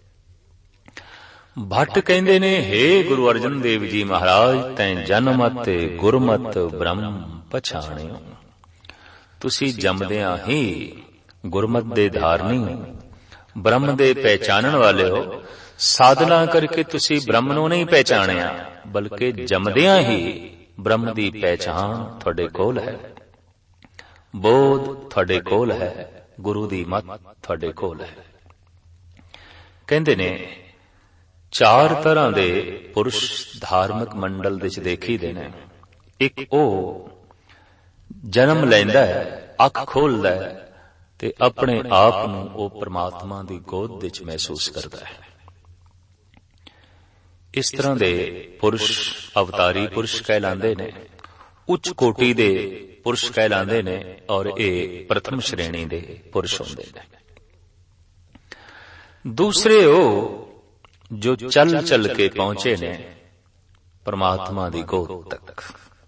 ਭੱਟ ਕਹਿੰਦੇ ਨੇ, ਹੇ ਗੁਰੂ ਅਰਜਨ ਦੇਵ ਜੀ ਮਹਾਰਾਜ, ਤੈਂ ਜਨਮਤ ਗੁਰਮਤ ਬ੍ਰਹਮ ਪਛਾਣਿਓ। ਤੁਸੀਂ ਜੰਮਦਿਆਂ ਹੀ ਗੁਰਮਤ ਦੇ ਧਾਰਨੀ, ਬ੍ਰਹਮ ਦੇ ਪਹਿਚਾਨਣ ਵਾਲੇ ਹੋ। ਸਾਧਨਾ ਕਰਕੇ ਤੁਸੀਂ ਬ੍ਰਹਮ ਨੂੰ ਨਹੀਂ ਪਹਿਚਾਣਿਆ, ਬਲਕਿ ਜੰਮਦਿਆਂ ਹੀ ਬ੍ਰਹਮ ਦੀ ਪਹਿਚਾਣ ਤੁਹਾਡੇ ਕੋਲ ਹੈ, ਬੋਧ ਤੁਹਾਡੇ ਕੋਲ ਹੈ, ਗੁਰੂ ਦੀ ਮੱਤ ਤੁਹਾਡੇ ਕੋਲ ਹੈ। ਕਹਿੰਦੇ ਨੇ 4 ਤਰ੍ਹਾਂ ਦੇ ਪੁਰਸ਼ ਧਾਰਮਿਕ ਮੰਡਲ ਵਿੱਚ ਦੇਖੀਦੇ ਨੇ। ਇੱਕ ਉਹ ਜਨਮ ਲੈਂਦਾ ਹੈ, ਅੱਖ ਖੋਲਦਾ ਹੈ ਤੇ ਆਪਣੇ ਆਪ ਨੂੰ ਉਹ ਪ੍ਰਮਾਤਮਾ ਦੀ ਗੋਦ ਵਿੱਚ ਮਹਿਸੂਸ ਕਰਦਾ ਹੈ। ਇਸ ਤਰ੍ਹਾਂ ਦੇ ਪੁਰਸ਼ ਅਵਤਾਰੀ ਪੁਰਸ਼ ਕਹਿਲਾਂਦੇ ਨੇ, ਉੱਚ ਕੋਟੀ ਦੇ ਪੁਰਸ਼ ਕਹਿਲਾਂਦੇ ਨੇ ਔਰ ਇਹ ਪ੍ਰਥਮ ਸ਼੍ਰੇਣੀ ਦੇ ਪੁਰਸ਼ ਹੁੰਦੇ ਨੇ। ਦੂਸਰੇ ਉਹ ਜੋ ਚੱਲ ਚੱਲ ਕੇ ਪਹੁੰਚੇ ਨੇ ਪਰਮਾਤਮਾ ਦੀ ਗੋਦ ਤੱਕ,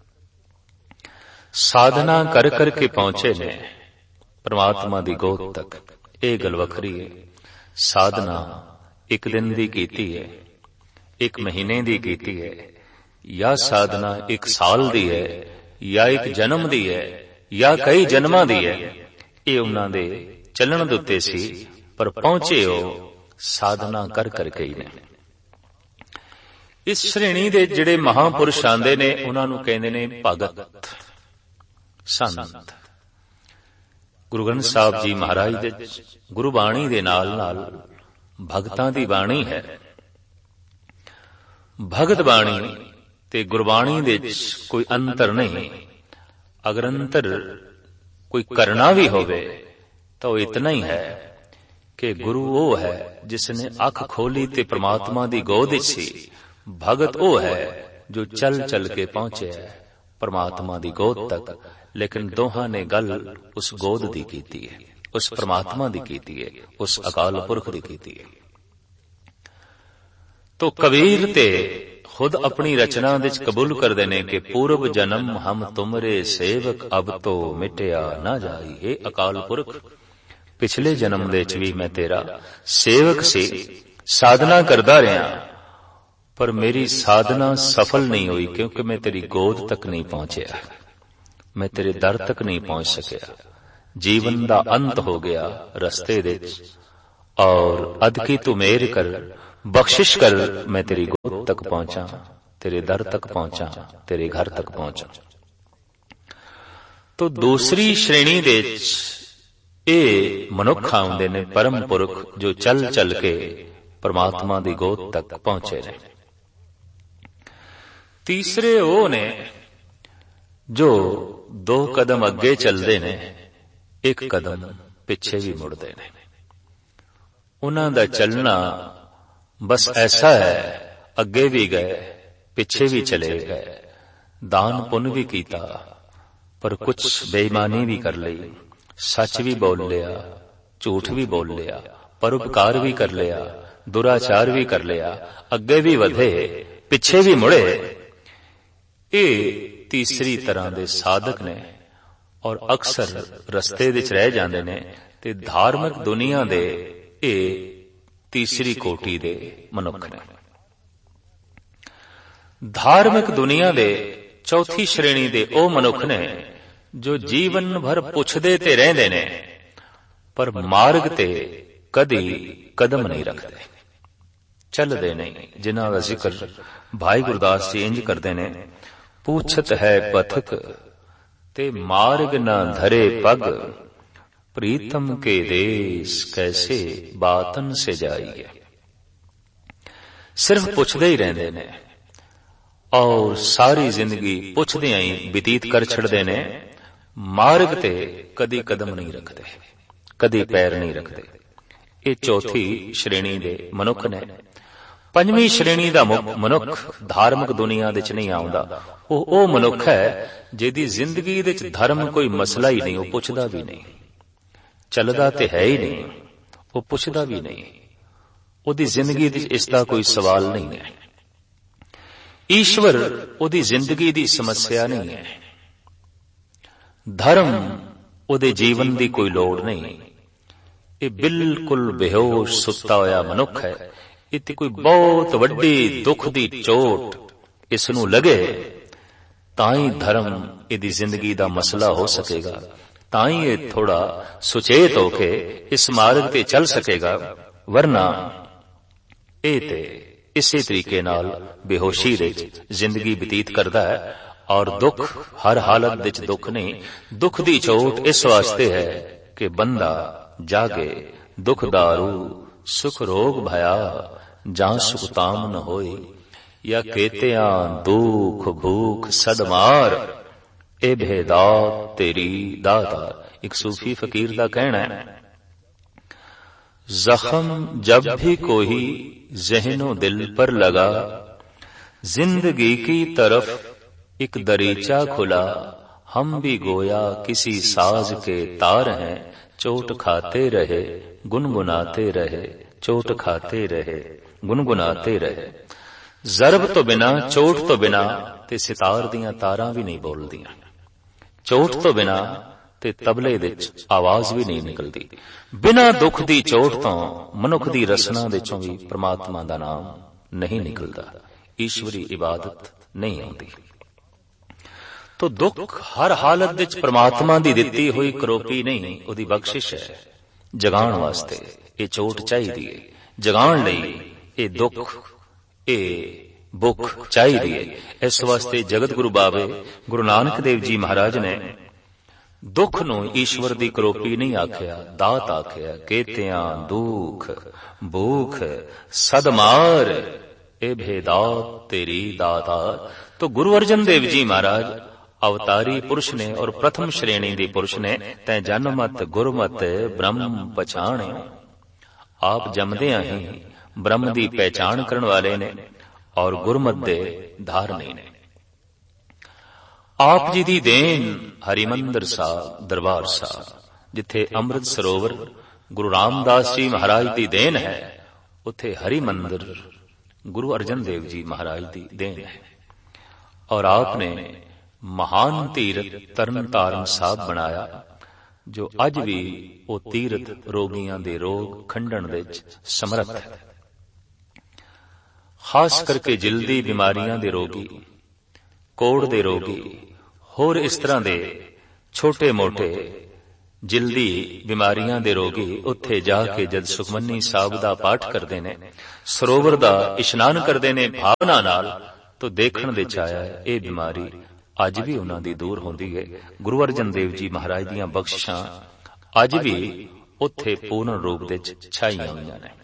ਸਾਧਨਾ ਕਰ ਕਰਕੇ ਪਹੁੰਚੇ ਨੇ ਪਰਮਾਤਮਾ ਦੀ ਗੋਦ ਤੱਕ। ਇਹ ਗੱਲ ਵੱਖਰੀ ਹੈ। ਸਾਧਨਾ 1 ਦਿਨ ਦੀ ਕੀਤੀ ਹੈ, 1 ਮਹੀਨੇ ਦੀ ਕੀਤੀ ਹੈ, ਜਾਂ ਸਾਧਨਾ 1 ਸਾਲ ਦੀ ਹੈ, ਜਾਂ 1 ਜਨਮ ਦੀ ਹੈ, ਜਾਂ ਕਈ ਜਨਮਾਂ ਦੀ ਹੈ। ਇਹ ਉਹਨਾਂ ਦੇ ਚੱਲਣ ਦੇ ਉੱਤੇ ਸੀ, ਪਰ ਪਹੁੰਚੇ ਉਹ ਸਾਧਨਾ ਕਰ ਕਰਕੇ ਹੀ ਨੇ। ਇਸ ਸ਼੍ਰੇਣੀ ਦੇ ਜਿਹੜੇ ਮਹਾਂਪੁਰਸ਼ ਆਂਦੇ ਨੇ ਉਹਨਾਂ ਨੂੰ ਕਹਿੰਦੇ ਨੇ ਭਗਤ, ਸੰਤ। ਗੁਰੂ ਗ੍ਰੰਥ ਸਾਹਿਬ ਜੀ ਮਹਾਰਾਜ ਦੇ ਗੁਰਬਾਣੀ ਦੇ ਨਾਲ ਨਾਲ ਭਗਤਾਂ ਦੀ ਬਾਣੀ ਹੈ। ਭਗਤ ਬਾਣੀ ਤੇ ਗੁਰਬਾਣੀ ਦੇ ਕੋਈ ਅੰਤਰ ਨਹੀਂ। ਅਗਰ ਅੰਤਰ ਕੋਈ ਕਰਨਾ ਵੀ ਹੋਵੇ ਤਾਂ ਉਹ ਇਤਨਾ ਹੀ ਹੈ ਕਿ ਗੁਰੂ ਉਹ ਹੈ ਜਿਸ ਨੇ ਅੱਖ ਖੋਲੀ ਤੇ ਪ੍ਰਮਾਤਮਾ ਦੀ ਗੋਦ ਵਿੱਚ ਸੀ। ਭਗਤ ਉਹ ਹੈ ਜੋ ਚੱਲ ਚੱਲ ਕੇ ਪਹੁੰਚਿਆ ਪ੍ਰਮਾਤਮਾ ਦੀ ਗੋਦ ਤੱਕ। ਲੇਕਿਨ ਦੋਹਾਂ ਨੇ ਗੱਲ ਉਸ ਗੋਦ ਦੀ ਕੀਤੀ ਹੈ, ਉਸ ਪ੍ਰਮਾਤਮਾ ਦੀ ਕੀਤੀ ਹੈ, ਉਸ ਅਕਾਲ ਪੁਰਖ ਦੀ ਕੀਤੀ ਹੈ। ਤੋ ਕਬੀਰ ਤੇ ਖੁਦ ਆਪਣੀ ਰਚਨਾ ਵਿੱਚ ਕਬੂਲ ਕਰਦੇ ਨੇ ਕਿ ਪੂਰਬ ਜਨਮ ਹਮ ਤੁਮਰੇ ਸੇਵਕ ਅਬ ਤੋ ਮਿਟਿਆ ਨਾ ਜਾਈ। ਹੈ ਅਕਾਲ ਪੁਰਖ, ਪਿਛਲੇ ਜਨਮ ਦੇ ਵਿੱਚ ਵੀ ਮੈਂ ਤੇਰਾ ਸੇਵਕ ਸੀ, ਸਾਧਨਾ ਕਰਦਾ ਰਿਹਾ, ਪਰ ਮੇਰੀ ਸਾਧਨਾ ਸਫਲ ਨਹੀਂ ਹੋਈ ਕਿਉਂਕਿ ਮੈਂ ਤੇਰੀ ਗੋਦ ਤੱਕ ਨਹੀਂ ਪਹੁੰਚਿਆ, ਮੈਂ ਤੇਰੇ ਦਰ ਤੱਕ ਨਹੀਂ ਪਹੁੰਚ ਸਕਿਆ। ਜੀਵਨ ਦਾ ਅੰਤ ਹੋ ਗਿਆ ਰਸਤੇ ਦੇ ਵਿੱਚ। ਔਰ ਅਦ ਕੀ ਤੂੰ ਮੇਰ ਕਰ बख्शिश कर मैं तेरी गोद तक पहुंचा, तेरे दर तक पहुंचा, तेरे घर तक पहुंचा। तो दूसरी श्रेणी दे ਇਹ ਮਨੁੱਖ ਆਉਂਦੇ ਨੇ ਪਰਮ ਪੁਰਖ ਜੋ ਚੱਲ ਚੱਲ ਕੇ ਪਰਮਾਤਮਾ ਦੀ ਗੋਦ ਤੱਕ ਪਹੁੰਚੇ ਨੇ। ਤੀਸਰੇ ਉਹ ਨੇ ਜੋ 2 ਕਦਮ ਅੱਗੇ ਚੱਲਦੇ ਨੇ, 1 ਕਦਮ ਪਿੱਛੇ ਵੀ ਮੁੜਦੇ ਨੇ। ਉਹਨਾਂ ਦਾ ਚੱਲਣਾ ਬਸ ਐਸਾ ਹੈ, ਅੱਗੇ ਵੀ ਗਏ ਪਿੱਛੇ ਵੀ ਚਲੇ ਗਏ, ਦਾਨ ਪੁੰਨ ਵੀ ਕੀਤਾ ਪਰ ਕੁਛ ਬੇਈਮਾਨੀ ਵੀ ਕਰ ਲਈ, ਸੱਚ ਵੀ ਬੋਲ ਲਿਆ, ਝੂਠ ਵੀ ਬੋਲ ਲਿਆ, ਪਰਉਪਕਾਰ ਵੀ ਕਰ ਲਿਆ, ਦੁਰਾਚਾਰ ਵੀ ਕਰ ਲਿਆ, ਅੱਗੇ ਵੀ ਵਧੇ ਪਿੱਛੇ ਵੀ ਮੁੜੇ। ਇਹ ਤੀਸਰੀ ਤਰ੍ਹਾਂ ਦੇ ਸਾਧਕ ਨੇ ਔਰ ਅਕਸਰ ਰਸਤੇ ਵਿੱਚ ਰਹਿ ਜਾਂਦੇ ਨੇ। ਤੇ ਧਾਰਮਿਕ ਦੁਨੀਆ ਦੇ ਇਹ ਤੀਸਰੀ ਕੋਟੀ ਦੇ ਮਨੁੱਖ ਨੇ। ਧਾਰਮਿਕ ਦੁਨੀਆ ਦੇ ਚੌਥੀ ਸ਼੍ਰੇਣੀ ਦੇ ਉਹ ਮਨੁੱਖ ਨੇ ਜੋ ਜੀਵਨ ਭਰ ਪੁੱਛਦੇ ਤੇ ਰਹਿੰਦੇ ਨੇ ਪਰ ਮਾਰਗ ਤੇ ਕਦੀ ਕਦਮ ਨਹੀਂ ਰੱਖਦੇ, ਚੱਲਦੇ ਨਹੀਂ। ਜਿਨ੍ਹਾਂ ਦਾ ਜ਼ਿਕਰ ਭਾਈ ਗੁਰਦਾਸ ਜੀ ਇੰਜ ਕਰਦੇ ਨੇ, ਪੁੱਛਤ ਹੈ ਪਥਕ ਤੇ ਮਾਰਗ ਨਾ ਧਰੇ ਪਗ, ਪ੍ਰੀਤਮ ਕੇ ਦੇਸ ਕੈਸੇ ਬਾਤਨ ਸੇ ਜਾਈਏ। ਸਿਰਫ ਪੁੱਛਦੇ ਹੀ ਰਹਿੰਦੇ ਨੇ ਔਰ ਸਾਰੀ ਜ਼ਿੰਦਗੀ ਪੁੱਛਦਿਆਂ ਹੀ ਬਤੀਤ ਕਰ ਛੱਡਦੇ ਨੇ, ਮਾਰਗ ਤੇ ਕਦੀ ਕਦਮ ਨਹੀਂ ਰੱਖਦੇ, ਕਦੀ ਪੈਰ ਨਹੀਂ ਰੱਖਦੇ। ਇਹ ਚੌਥੀ ਸ਼੍ਰੇਣੀ ਦੇ ਮਨੁੱਖ ਨੇ। ਪੰਜਵੀਂ ਸ਼੍ਰੇਣੀ ਦਾ ਮਨੁੱਖ ਧਾਰਮਿਕ ਦੁਨੀਆ ਵਿੱਚ ਨਹੀਂ ਆਉਂਦਾ। ਉਹ ਮਨੁੱਖ ਹੈ ਜਿਹਦੀ ਜ਼ਿੰਦਗੀ ਵਿੱਚ ਧਰਮ ਕੋਈ ਮਸਲਾ ਹੀ ਨਹੀਂ, ਉਹ ਪੁੱਛਦਾ ਵੀ ਨਹੀਂ, ਚੱਲਦਾ ਤੇ ਹੈ ਹੀ ਨਹੀਂ, ਉਹ ਪੁੱਛਦਾ ਵੀ ਨਹੀਂ, ਉਹਦੀ ਜ਼ਿੰਦਗੀ ਵਿੱਚ ਇਸ ਦਾ ਕੋਈ ਸਵਾਲ ਨਹੀਂ ਹੈ। ਈਸ਼ਵਰ ਉਹਦੀ ਜ਼ਿੰਦਗੀ ਦੀ ਸਮੱਸਿਆ ਨਹੀਂ ਹੈ, ਧਰਮ ਉਹਦੇ ਜੀਵਨ ਦੀ ਕੋਈ ਲੋੜ ਨਹੀਂ। ਇਹ ਬਿਲਕੁਲ ਬੇਹੋਸ਼ ਸੁੱਤਾ ਹੋਇਆ ਮਨੁੱਖ ਹੈ। ਇੱਥੇ ਕੋਈ ਬਹੁਤ ਵੱਡੀ ਦੁੱਖ ਦੀ ਚੋਟ ਇਸ ਨੂੰ ਲੱਗੇ ਤਾਂ ਹੀ ਧਰਮ ਇਹਦੀ ਜ਼ਿੰਦਗੀ ਦਾ ਮਸਲਾ ਹੋ ਸਕੇਗਾ, ਤਾਂ ਹੀ ਇਹ ਥੋੜਾ ਸੁਚੇਤ ਹੋ ਕੇ ਇਸ ਮਾਰਗ ਤੇ ਚੱਲ ਸਕੇਗਾ, ਵਰਨਾ ਇਹ ਤੇ ਇਸੇ ਤਰੀਕੇ ਨਾਲ ਬੇਹੋਸ਼ੀ ਵਿੱਚ ਜ਼ਿੰਦਗੀ ਬਤੀਤ ਕਰਦਾ ਹੈ। ਔਰ ਦੁੱਖ ਹਰ ਹਾਲਤ ਵਿੱਚ ਦੁੱਖ ਨਹੀਂ, ਦੁੱਖ ਦੀ ਚੋਟ ਇਸ ਵਾਸਤੇ ਹੈ ਕਿ ਬੰਦਾ ਜਾਗੇ ਦੁੱਖ ਦਾਰੂ ਸੁਖ ਰੋਗ ਭਇਆ, ਜਾਂ ਸੁਖ ਤਾਮ ਨ ਹੋਏ, ਜਾਂ ਕੇਤਿਆਂ ਦੁਖ ਭੂਖ ਸਦਮਾਰ, ਇਹ ਭੇਦਾਤ ਤੇਰੀ ਦਾਤਾ। ਇੱਕ ਸੂਫੀ ਫਕੀਰ ਦਾ ਕਹਿਣਾ ਹੈ, ਜ਼ਖਮ ਜਬ भी कोई ज़हनो दिल पर लगा, जिंदगी की तरफ एक दरीचा खुला, हम भी गोया किसी साज के तार हैं, चोट खाते रहे गुनगुनाते रहे, चोट खाते रहे गुनगुनाते रहे। ਜ਼ਰਬ ਤੋਂ ਬਿਨਾ, ਚੋਟ ਤੋਂ ਬਿਨਾ ਤੇ ਸਿਤਾਰ ਦੀਆਂ ਤਾਰਾਂ ਵੀ ਨਹੀਂ ਬੋਲਦੀਆਂ, ਚੋਟ ਤੋਂ ਬਿਨਾ ਤੇ ਤਬਲੇ ਵਿੱਚ ਆਵਾਜ਼ ਵੀ ਨਹੀਂ ਨਿਕਲਦੀ। ਬਿਨਾਂ ਦੁੱਖ ਦੀ ਚੋਟ ਤੋਂ ਮਨੁੱਖ ਦੀ ਰਸਨਾ ਵਿੱਚੋਂ ਵੀ ਪ੍ਰਮਾਤਮਾ ਦਾ ਨਾਮ ਨਹੀਂ ਨਿਕਲਦਾ, ਈਸ਼ਵਰੀ ਇਬਾਦਤ ਨਹੀਂ ਆਉਂਦੀ। ਤੋ ਦੁੱਖ ਹਰ ਹਾਲਤ ਵਿੱਚ ਪ੍ਰਮਾਤਮਾ ਦੀ ਦਿੱਤੀ ਹੋਈ ਕਰੋਪੀ ਨਹੀਂ, ਉਹਦੀ ਬਖਸ਼ਿਸ਼ ਹੈ। ਜਗਾਉਣ ਵਾਸਤੇ ਇਹ ਚੋਟ ਚਾਹੀਦੀ ਹੈ, ਜਗਾਉਣ ਲਈ ਇਹ ਦੁੱਖ, ਇਹ ਭੁੱਖ ਚਾਹੀਦੀ ਹੈ। ਇਸ ਵਾਸਤੇ ਜਗਤ ਗੁਰੂ ਬਾਬੇ ਗੁਰੂ ਨਾਨਕ ਦੇਵ ਜੀ ਮਹਾਰਾਜ ਨੇ ਦੁੱਖ ਨੂੰ ਈਸ਼ਵਰ ਦੀ ਕਰੋਪੀ ਨਹੀਂ ਆਖਿਆ, ਦਾਤ ਆਖਿਆ। ਕੇਤਿਆਂ ਦੁਖ ਭੂਖ ਸਦਮਾਰ, ਇਹ ਭੇਦਾਤ ਤੇਰੀ ਦਾਤਾ। तो गुरु अर्जन देव जी महाराज अवतारी पुरुष ने और प्रथम श्रेणी के पुरुष ने, तै जन्मत गुरमत ब्रह्म पछाणे। आप जमदियां ही ब्रह्म की पहचान करने वाले ने और गुरमत दे धारने ने। आप जी दी देन हरिमंदिर साहब दरबार साहब, जिथे अमृत सरोवर गुरु रामदास जी महाराज की देन है, उथे हरिमंदिर गुरु अर्जन देव जी महाराज की देन है। और आपने महान तीरथ तरन तारण साहब बनाया, जो अज भी वो तीरथ रोगियां दे रोग खंडन विच समर्थ है। खास करके जिल्दी बीमारियां दे रोगी, कोड़ दे रोगी, होर इस तरह दे छोटे मोटे ਜਿਲਦੀ ਬਿਮਾਰੀਆਂ ਦੇ ਰੋਗੀ ਉੱਥੇ ਜਾ ਕੇ ਜਦ ਸੁਖਮਨੀ ਸਾਹਿਬ ਦਾ ਪਾਠ ਕਰਦੇ ਨੇ, ਸਰੋਵਰ ਦਾ ਇਸ਼ਨਾਨ ਕਰਦੇ ਨੇ ਭਾਵਨਾ ਨਾਲ, ਤਾਂ ਦੇਖਣ ਦੇ ਚ ਆਇਆ ਇਹ ਬਿਮਾਰੀ ਅੱਜ ਵੀ ਉਹਨਾਂ ਦੀ ਦੂਰ ਹੁੰਦੀ ਹੈ। ਗੁਰੂ ਅਰਜਨ ਦੇਵ ਜੀ ਮਹਾਰਾਜ ਦੀਆਂ ਬਖਸ਼ਿਸ਼ਾਂ ਅੱਜ ਵੀ ਉੱਥੇ ਪੂਰਨ ਰੂਪ ਵਿੱਚ ਛਾਈਆਂ ਹੋਈਆਂ ਨੇ।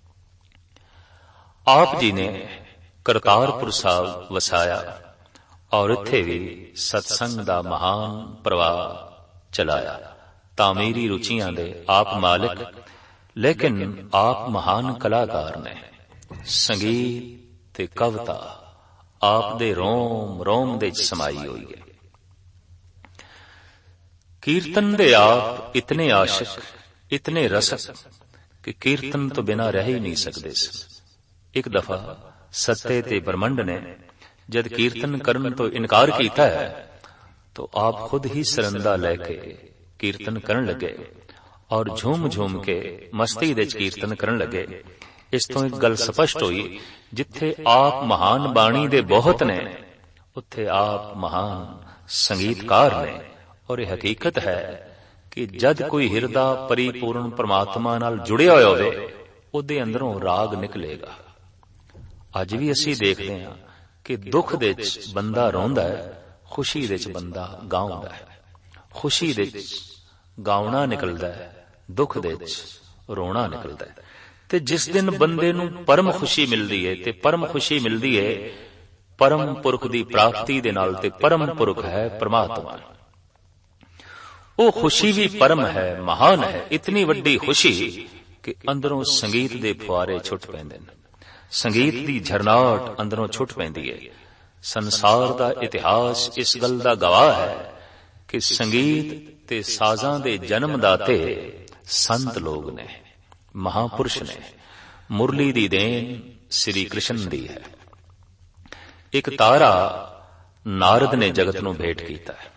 ਆਪ ਜੀ ਨੇ ਕਰਤਾਰਪੁਰ ਸਾਹਿਬ ਵਸਾਇਆ ਔਰ ਇੱਥੇ ਵੀ ਸਤਸੰਗ ਦਾ ਮਹਾਨ ਪ੍ਰਵਾਹ ਚਲਾਇਆ। ਤਾਮੀਰੀ ਰੁਚੀਆਂ ਦੇ ਆਪ ਮਾਲਿਕ, ਲੇਕਿਨ ਆਪ ਮਹਾਨ ਕਲਾਕਾਰ ਨੇ। ਸੰਗੀਤ ਤੇ ਕਵਿਤਾ ਆਪ ਦੇ ਰੋਮ ਰੋਮ ਦੇ ਸਮਾਈ ਹੋਈ ਹੈ। ਕੀਰਤਨ ਦੇ ਆਪ ਇਤਨੇ ਆਸ਼ਿਕ, ਇਤਨੇ ਰਸਕ ਕਿ ਕੀਰਤਨ ਤੋਂ ਬਿਨਾਂ ਰਹਿ ਹੀ ਨਹੀਂ ਸਕਦੇ ਸਨ। ਇੱਕ ਦਫਾ ਸੱਤੇ ਤੇ ਬ੍ਰਹਮੰਡ ਨੇ ਜਦ ਕੀਰਤਨ ਕਰਨ ਤੋਂ ਇਨਕਾਰ ਕੀਤਾ ਹੈ ਤਾਂ ਆਪ ਖੁਦ ਹੀ ਸਰੰਦਾ ਲੈ ਕੇ ਕੀਰਤਨ ਕਰਨ ਲੱਗੇ ਔਰ ਝੂਮ ਝੂਮ ਕੇ ਮਸਤੀ ਦੇ ਕੀਰਤਨ ਕਰਨ ਲੱਗੇ। ਇਸ ਤੋਂ ਇੱਕ ਗੱਲ ਸਪਸ਼ਟ ਹੋਈ, ਜਿੱਥੇ ਆਪ ਮਹਾਨ ਬਾਣੀ ਦੇ ਬਹੁਤ ਨੇ ਉੱਥੇ ਆਪ ਮਹਾਨ ਸੰਗੀਤਕਾਰ ਨੇ। ਔਰ ਇਹ ਹਕੀਕਤ ਹੈ ਕਿ ਜਦ ਕੋਈ ਹਿਰਦਾ ਪਰਿਪੂਰਨ ਪਰਮਾਤਮਾ ਨਾਲ ਜੁੜਿਆ ਹੋਇਆ ਹੋਵੇ ਉਹਦੇ ਅੰਦਰੋਂ ਰਾਗ ਨਿਕਲੇਗਾ। ਅੱਜ ਵੀ ਅਸੀਂ ਦੇਖਦੇ ਹਾਂ ਕਿ ਦੁੱਖ ਦੇ ਵਿੱਚ ਬੰਦਾ ਰੋਂਦਾ ਹੈ, ਖੁਸ਼ੀ ਦੇ ਵਿੱਚ ਬੰਦਾ ਗਾਉਂਦਾ ਹੈ। ਖੁਸ਼ੀ ਦੇ ਵਿੱਚ ਗਾਉਣਾ ਨਿਕਲਦਾ ਹੈ, ਦੁੱਖ ਦੇ ਵਿੱਚ ਰੋਣਾ ਨਿਕਲਦਾ ਹੈ। ਤੇ ਜਿਸ ਦਿਨ ਬੰਦੇ ਨੂੰ ਪਰਮ ਖੁਸ਼ੀ ਮਿਲਦੀ ਹੈ, ਤੇ ਪਰਮ ਖੁਸ਼ੀ ਮਿਲਦੀ ਹੈ ਪਰਮ ਪੁਰਖ ਦੀ ਪ੍ਰਾਪਤੀ ਦੇ ਨਾਲ, ਤੇ ਪਰਮ ਪੁਰਖ ਹੈ ਪਰਮਾਤਮਾ। ਉਹ ਖੁਸ਼ੀ ਵੀ ਪਰਮ ਹੈ, ਮਹਾਨ ਹੈ। ਇਤਨੀ ਵੱਡੀ ਖੁਸ਼ੀ ਕਿ ਅੰਦਰੋਂ ਸੰਗੀਤ ਦੇ ਫੁਆਰੇ ਛੁੱਟ ਪੈਂਦੇ ਨੇ, ਸੰਗੀਤ ਦੀ ਝਰਨਾਟ ਅੰਦਰੋਂ ਛੁੱਟ ਪੈਂਦੀ ਹੈ। ਸੰਸਾਰ ਦਾ ਇਤਿਹਾਸ ਇਸ ਗੱਲ ਦਾ ਗਵਾਹ ਹੈ ਕਿ ਸੰਗੀਤ ਤੇ ਸਾਜ਼ਾਂ ਦੇ ਜਨਮਦਾਤੇ ਸੰਤ ਲੋਕ ਨੇ, ਮਹਾਪੁਰਸ਼ ਨੇ। ਮੁਰਲੀ ਦੀ ਦੇਣ ਸ੍ਰੀ ਕ੍ਰਿਸ਼ਨ ਦੀ ਹੈ। ਇੱਕ ਤਾਰਾ ਨਾਰਦ ਨੇ ਜਗਤ ਨੂੰ ਭੇਟ ਕੀਤਾ ਹੈ।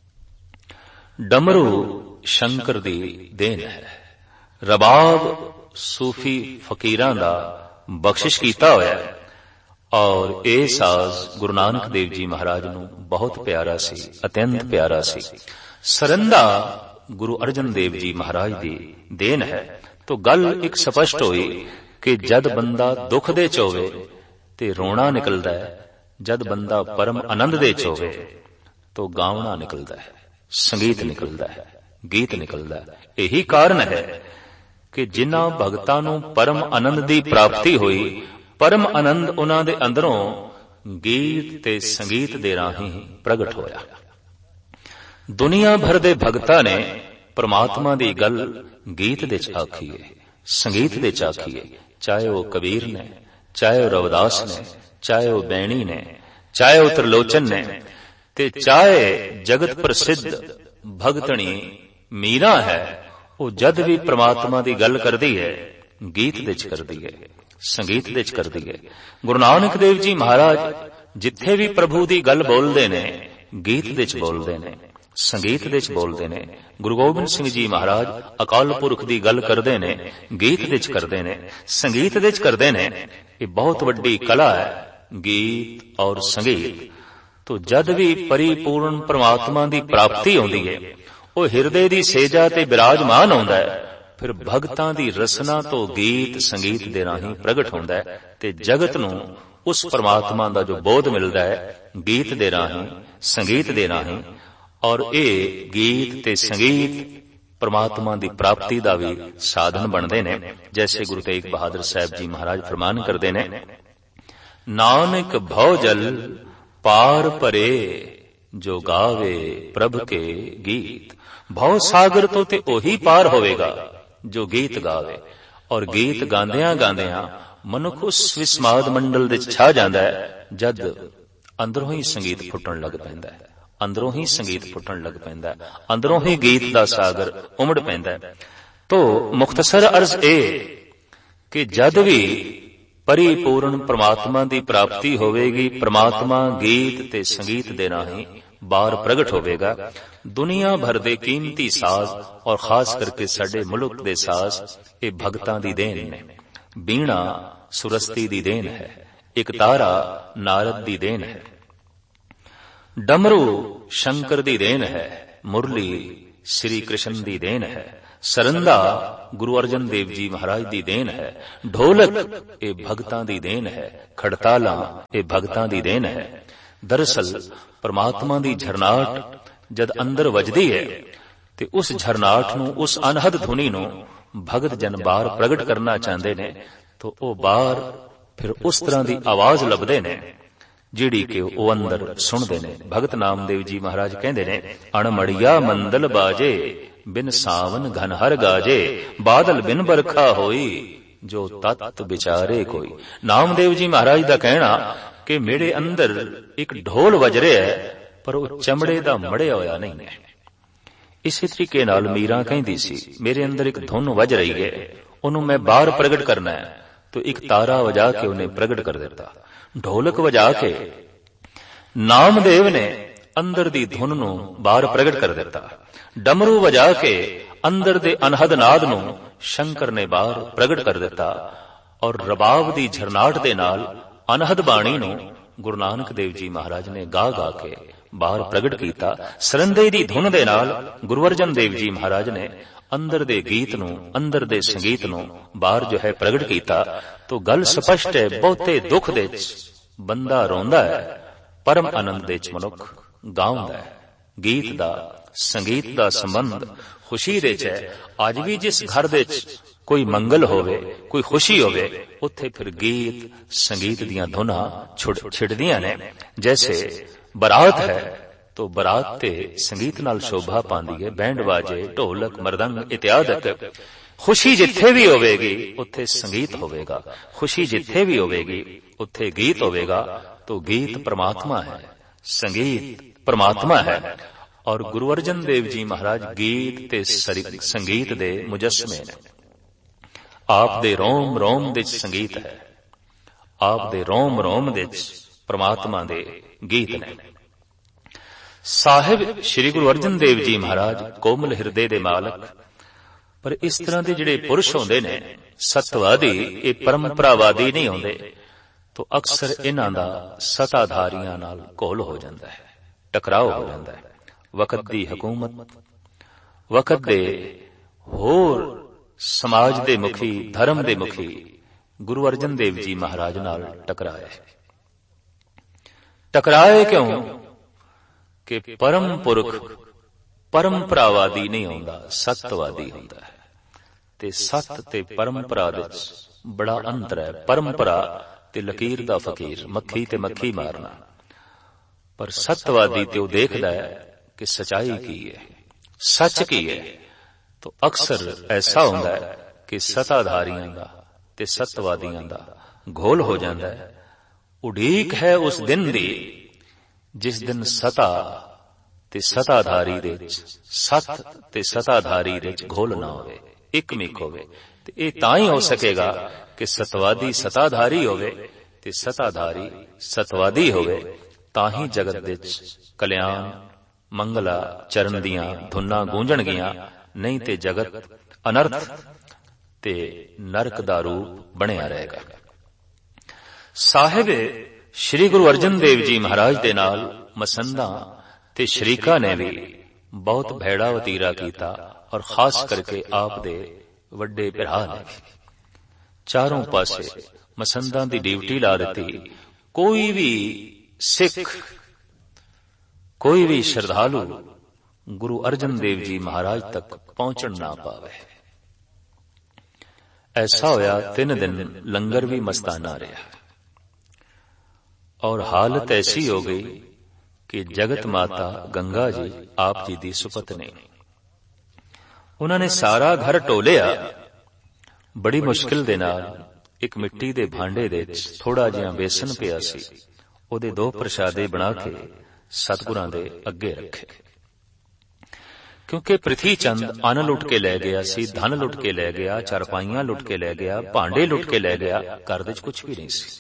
ਡਮਰੂ ਸ਼ੰਕਰ ਦੀ ਦੇਣ ਹੈ। ਰਬਾਬ ਸੂਫੀ ਫਕੀਰਾਂ ਦਾ ਬਖਸ਼ਿਸ਼ ਕੀਤਾ ਹੋਇਆ ਹੈ। ਔਰ ਇਹ ਸਾਜ਼ ਗੁਰੂ ਨਾਨਕ ਦੇਵ ਜੀ ਮਹਾਰਾਜ ਨੂੰ ਬਹੁਤ ਪਿਆਰਾ ਸੀ, ਅਤਿਅੰਤ ਪਿਆਰਾ ਸੀ। ਸਰੰਦਾ ਗੁਰੂ ਅਰਜਨ ਦੇਵ ਜੀ ਮਹਾਰਾਜ ਦੀ ਦੇਣ ਹੈ। ਤੋ ਗੱਲ ਇੱਕ ਸਪਸ਼ਟ ਹੋਈ ਕਿ ਜਦ ਬੰਦਾ ਦੁੱਖ ਦੇ ਚ ਹੋਵੇ ਤੇ ਰੋਣਾ ਨਿਕਲਦਾ ਹੈ, ਜਦ ਬੰਦਾ ਪਰਮ ਆਨੰਦ ਦੇ ਚ ਹੋਵੇ ਤੋ ਗਾਉਣਾ ਨਿਕਲਦਾ ਹੈ, ਸੰਗੀਤ ਨਿਕਲਦਾ ਹੈ, ਗੀਤ ਨਿਕਲਦਾ ਹੈ। ਇਹੀ ਕਾਰਨ ਹੈ ਕਿ ਜਿਨ੍ਹਾਂ ਭਗਤਾਂ ਨੂੰ ਪਰਮ ਆਨੰਦ ਦੀ ਪ੍ਰਾਪਤੀ ਹੋਈ, ਪਰਮ ਆਨੰਦ ਉਹਨਾਂ ਦੇ ਅੰਦਰੋਂ ਗੀਤ ਤੇ ਸੰਗੀਤ ਦੇ ਰਾਹੀਂ ਪ੍ਰਗਟ ਹੋਇਆ। ਦੁਨੀਆ ਭਰ ਦੇ ਭਗਤਾਂ ਨੇ ਪ੍ਰਮਾਤਮਾ ਦੀ ਗੱਲ ਗੀਤ ਦੇ ਚ ਆਖੀ ਹੈ, ਸੰਗੀਤ ਦੇ ਚ ਆਖੀ ਹੈ। ਚਾਹੇ ਉਹ ਕਬੀਰ ਨੇ, ਚਾਹੇ ਉਹ ਰਵਿਦਾਸ ਨੇ, ਚਾਹੇ ਉਹ ਬੈਣੀ ਨੇ, ਚਾਹੇ ਉਹ ਤ੍ਰਿਲੋਚਨ ਨੇ, ਤੇ ਚਾਹੇ ਜਗਤ ਪ੍ਰਸਿੱਧ ਭਗਤਣੀ ਮੀਰਾ ਹੈ। ਉਹ ਜਦ ਵੀ ਪ੍ਰਮਾਤਮਾ ਦੀ ਗੱਲ ਕਰਦੀ ਹੈ ਗੀਤ ਦੇ ਚ ਕਰਦੀ ਹੈ, ਸੰਗੀਤ ਦੇ ਚ ਕਰਦੀ ਹੈ। ਗੁਰੂ ਨਾਨਕ ਦੇਵ ਜੀ ਮਹਾਰਾਜ ਜਿੱਥੇ ਵੀ ਪ੍ਰਭੂ ਦੀ ਗੱਲ ਬੋਲਦੇ ਨੇ ਗੀਤ ਦੇ ਚ ਬੋਲਦੇ ਨੇ, ਸੰਗੀਤ ਦੇ ਚ ਬੋਲਦੇ ਨੇ। ਗੁਰੂ ਗੋਬਿੰਦ ਸਿੰਘ ਜੀ ਮਹਾਰਾਜ ਅਕਾਲ ਪੁਰਖ ਦੀ ਗੱਲ ਕਰਦੇ ਨੇ, ਗੀਤ ਦੇ ਚ ਕਰਦੇ ਨੇ, ਸੰਗੀਤ ਦੇ ਚ ਕਰਦੇ ਨੇ। ਇਹ ਬਹੁਤ ਵੱਡੀ ਕਲਾ ਹੈ, ਗੀਤ ਔਰ ਸੰਗੀਤ। ਤੋ ਜਦ ਵੀ ਪਰਿਪੂਰਨ ਪਰਮਾਤਮਾ ਦੀ ਪ੍ਰਾਪਤੀ ਹੁੰਦੀ ਹੈ, ਉਹ ਹਿਰਦੇ ਦੀ ਸੇਜਾ ਤੇ ਬਿਰਾਜਮਾਨ ਹੁੰਦਾ ਹੈ। ਫਿਰ ਭਗਤਾਂ ਦੀ ਰਸਨਾ ਤੋਂ ਗੀਤ ਸੰਗੀਤ ਦੇ ਰਾਹੀਂ ਪ੍ਰਗਟ ਹੁੰਦਾ ਹੈ ਤੇ ਜਗਤ ਨੂੰ ਉਸ ਪਰਮਾਤਮਾ ਦਾ ਜੋ ਬੋਧ ਮਿਲਦਾ ਹੈ ਗੀਤ ਦੇ ਰਾਹੀਂ, ਸੰਗੀਤ ਦੇ ਰਾਹੀਂ। ਔਰ ਇਹ ਗੀਤ ਤੇ ਸੰਗੀਤ ਪਰਮਾਤਮਾ ਦੀ ਪ੍ਰਾਪਤੀ ਦਾ ਵੀ ਸਾਧਨ ਬਣਦੇ ਨੇ। ਜੈਸੇ ਗੁਰੂ ਤੇਗ ਬਹਾਦਰ ਸਾਹਿਬ ਜੀ ਮਹਾਰਾਜ ਫਰਮਾਨ ਕਰਦੇ ਨੇ, ਨਾਨਕ ਭਉ ਜਲ ਪਾਰ ਭਰੇ ਜੋ ਗਾਵੇ ਪ੍ਰਭ ਕੇ ਗੀਤ। ਭਉ ਸਾਗਰ ਤੋਂ ਤੇ ਉਹੀ ਪਾਰ ਹੋਵੇਗਾ ਜੋ ਗੀਤ ਗਾਵੇ। ਔਰ ਗੀਤ ਗਾਉਂਦਿਆਂ ਗਾਉਂਦਿਆਂ ਮਨੁੱਖ ਉਸ ਵਿਸਮਾਦ ਮੰਡਲ ਦੇ ਛਾ ਜਾਂਦਾ ਹੈ ਜਦ ਅੰਦਰੋਂ ਹੀ ਸੰਗੀਤ ਫੁੱਟਣ ਲੱਗ ਪੈਂਦਾ ਹੈ, ਅੰਦਰੋਂ ਹੀ ਸੰਗੀਤ ਫੁੱਟਣ ਲੱਗ ਪੈਂਦਾ ਹੈ, ਅੰਦਰੋਂ ਹੀ ਗੀਤ ਦਾ ਸਾਗਰ ਉਮੜ ਪੈਂਦਾ ਹੈ। ਤੋ ਮੁਖਤਸਰ ਅਰਜ਼ ਇਹ ਕਿ ਜਦ ਵੀ ਪਰਿਪੂਰਨ ਪ੍ਰਮਾਤਮਾ ਦੀ ਪ੍ਰਾਪਤੀ ਹੋਵੇਗੀ, ਪ੍ਰਮਾਤਮਾ ਗੀਤ ਤੇ ਸੰਗੀਤ ਦੇ ਰਾਹੀਂ ਬਾਹਰ ਪ੍ਰਗਟ ਹੋਵੇਗਾ। ਦੁਨੀਆ ਭਰ ਦੇ ਕੀਮਤੀ ਸਾਜ਼ ਔਰ ਖਾਸ ਕਰਕੇ ਸਾਡੇ ਮੁਲਕ ਦੇ ਸਾਜ਼ ਇਹ ਭਗਤਾਂ ਦੀ ਦੇਣ ਨੇ। ਬੀਣਾ ਸੁਰਸਤੀ ਦੀ ਦੇਣ ਹੈ, ਇੱਕ ਤਾਰਾ ਨਾਰਦ ਦੀ ਦੇਣ ਹੈ, ਡਮਰੂ ਸ਼ੰਕਰ ਦੀ ਦੇਣ ਹੈ, ਮੁਰਲੀ श्री कृष्ण दी देन है। सरंदा गुरु अर्जन देव जी महाराज दी देन है। ढोलक ये भगतां दी देन है। खड़ताला ये भगतां दी देन है। दरअसल परमात्मा दी झरनाट जद अंदर वजदी है ते उस झरनाट नूं, उस अनहद धुनी नूं भगत जन बाहर प्रगट करना चाहते ने, तो वह बाहर फिर उस तरह की आवाज लभदे ने जिहड़ी कि वह अंदर सुनते ने। भगत नामदेव जी महाराज कहते ने, अणमड़िया मंदल बाजे बिन सावन घन हर गाजे, बादल बिन बरखा होई जो तत्त विचारे कोई। नामदेव जी महाराज का कहना कि मेरे अंदर एक ढोल वज रहा है, पर वह चमड़े का मड़िया होया नहीं है। इसी तरीके नाल मीरा कहती सी, मेरे अंदर एक धुन वज रही है, उन्होंने मैं बाहर प्रगट करना है, तो एक तारा वजा के उन्हें प्रगट कर देता। ढोलक वजा के नामदेव ने अंदर दी धुन नूं बाहर प्रगट कर देता। डमरू वजा के अंदर दे अनहद नाद नूं शंकर ने बाहर प्रगट कर देता। और रबाब दी झरनाट दे नाल अनहद बाणी नूं गुरु नानक देव जी महाराज ने गा गा के बाहर प्रगट किया। सरंदे दी धुन दे नाल गुरु अर्जन देव जी महाराज ने अंदर दे गीत नूं, अंदर दे संगीत नूं बाहर जो है प्रगट किया। तो गल स्पष्ट है, बहुते दुख दे बंदा रोंदा है, परम आनंद दे मनुख गाउंदा है। गीत दा, संगीत दा संबंध खुशी दे है। अज भी जिस घर दे कोई मंगल होवे, कोई खुशी होवे, उत्थे फिर गीत संगीत दियां धुनां छिड़दियां ने। जैसे बरात है तो बरात ते संगीत नाल शोभा पांदी है, बैंड बाजे ढोलक मरदंग इत्यादि। खुशी जिथे भी होवेगी उत्थे संगीत होवेगा, खुशी जिथे भी होवेगी उत्थे गीत होवेगा। तो गीत परमात्मा है, संगीत परमात्मा है। और गुरु अर्जन देव जी महाराज गीत ते संगीत दे मुजस्मे ने। आप दे रोम रोम दे संगीत है, आप दे रोम रोम दे परमात्मा दे गीत ने। साहिब श्री गुरु अर्जन देव जी महाराज कोमल हिरदे दे मालक। पर इस तरह के जिहड़े पुरुष होंदे ने सतवादी, ये परंपरावादी नहीं होंदे, तो अक्सर इन्हां दा सताधारियां नाल घोल हो जांदा है, टकराव हो जांदा है। वक्त दी हुकूमत, वक्त दे होर समाज दे मुखी, धर्म दे मुखी गुरु अर्जन देव जी महाराज नाल टकराए। टकराए क्यों? कि परम पुरख परंपरावादी नहीं होंदा, सतवादी होंदा है। ते सत ते परंपरा दे बड़ा अंतर है। परंपरा ते लकीर दा फकीर, मक्खी ते मक्खी मारना। पर सतवादी ते वो देखदा है कि सच्चाई की है, सच की है। तो अक्सर ऐसा होंदा है कि सताधारियां दा ते सतवादियां दा घोल हो जांदा है। उड़ीक है उस दिन दी जिस दिन सता ते सताधारी दे सत ते सताधारी दे घोल ना होवे, एक मिक होवे। ते ये तां ही हो सकेगा कि सतवादी सताधारी होवे ते सताधारी सतवादी होवे। तां ही जगत दे कल्याण मंगला चरण दियां धुना गूंजणगियां, नहीं ते जगत अनर्थ ते नरक दा रूप बनिया रहेगा। साहिब श्री गुरु अर्जन देव जी महाराज दे नाल मसंदा ते शरीका ने भी बहुत भैड़ा वतीरा कीता। और खास करके आप दे वड्डे भरा ने चारों पासे मसंदा दी ड्यूटी ला दी। कोई भी सिख, कोई भी श्रद्धालु गुरु अर्जन देव जी महाराज तक पहुंचन ना पावे। ऐसा होया 3 दिन लंगर भी मस्ताना रहा। और हालत ऐसी हो गई कि जगत माता गंगा जी आप जी दी सुपत्नी, उन्होंने सारा घर टोलिया। बड़ी मुश्किल दे नाल एक मिट्टी दे भांडे दे थोड़ा जिहा बेसन पिया सी, ओदे 2 प्रसादे बना के सतगुरां दे अगे रखे। क्योंकि पृथ्वी चंद अन्न लुट के लै गया सी, धन लुट के लै गया, चारपाइयां लुट के लै गया, भांडे लुट के लै गया, घर दे कुछ भी नहीं सी।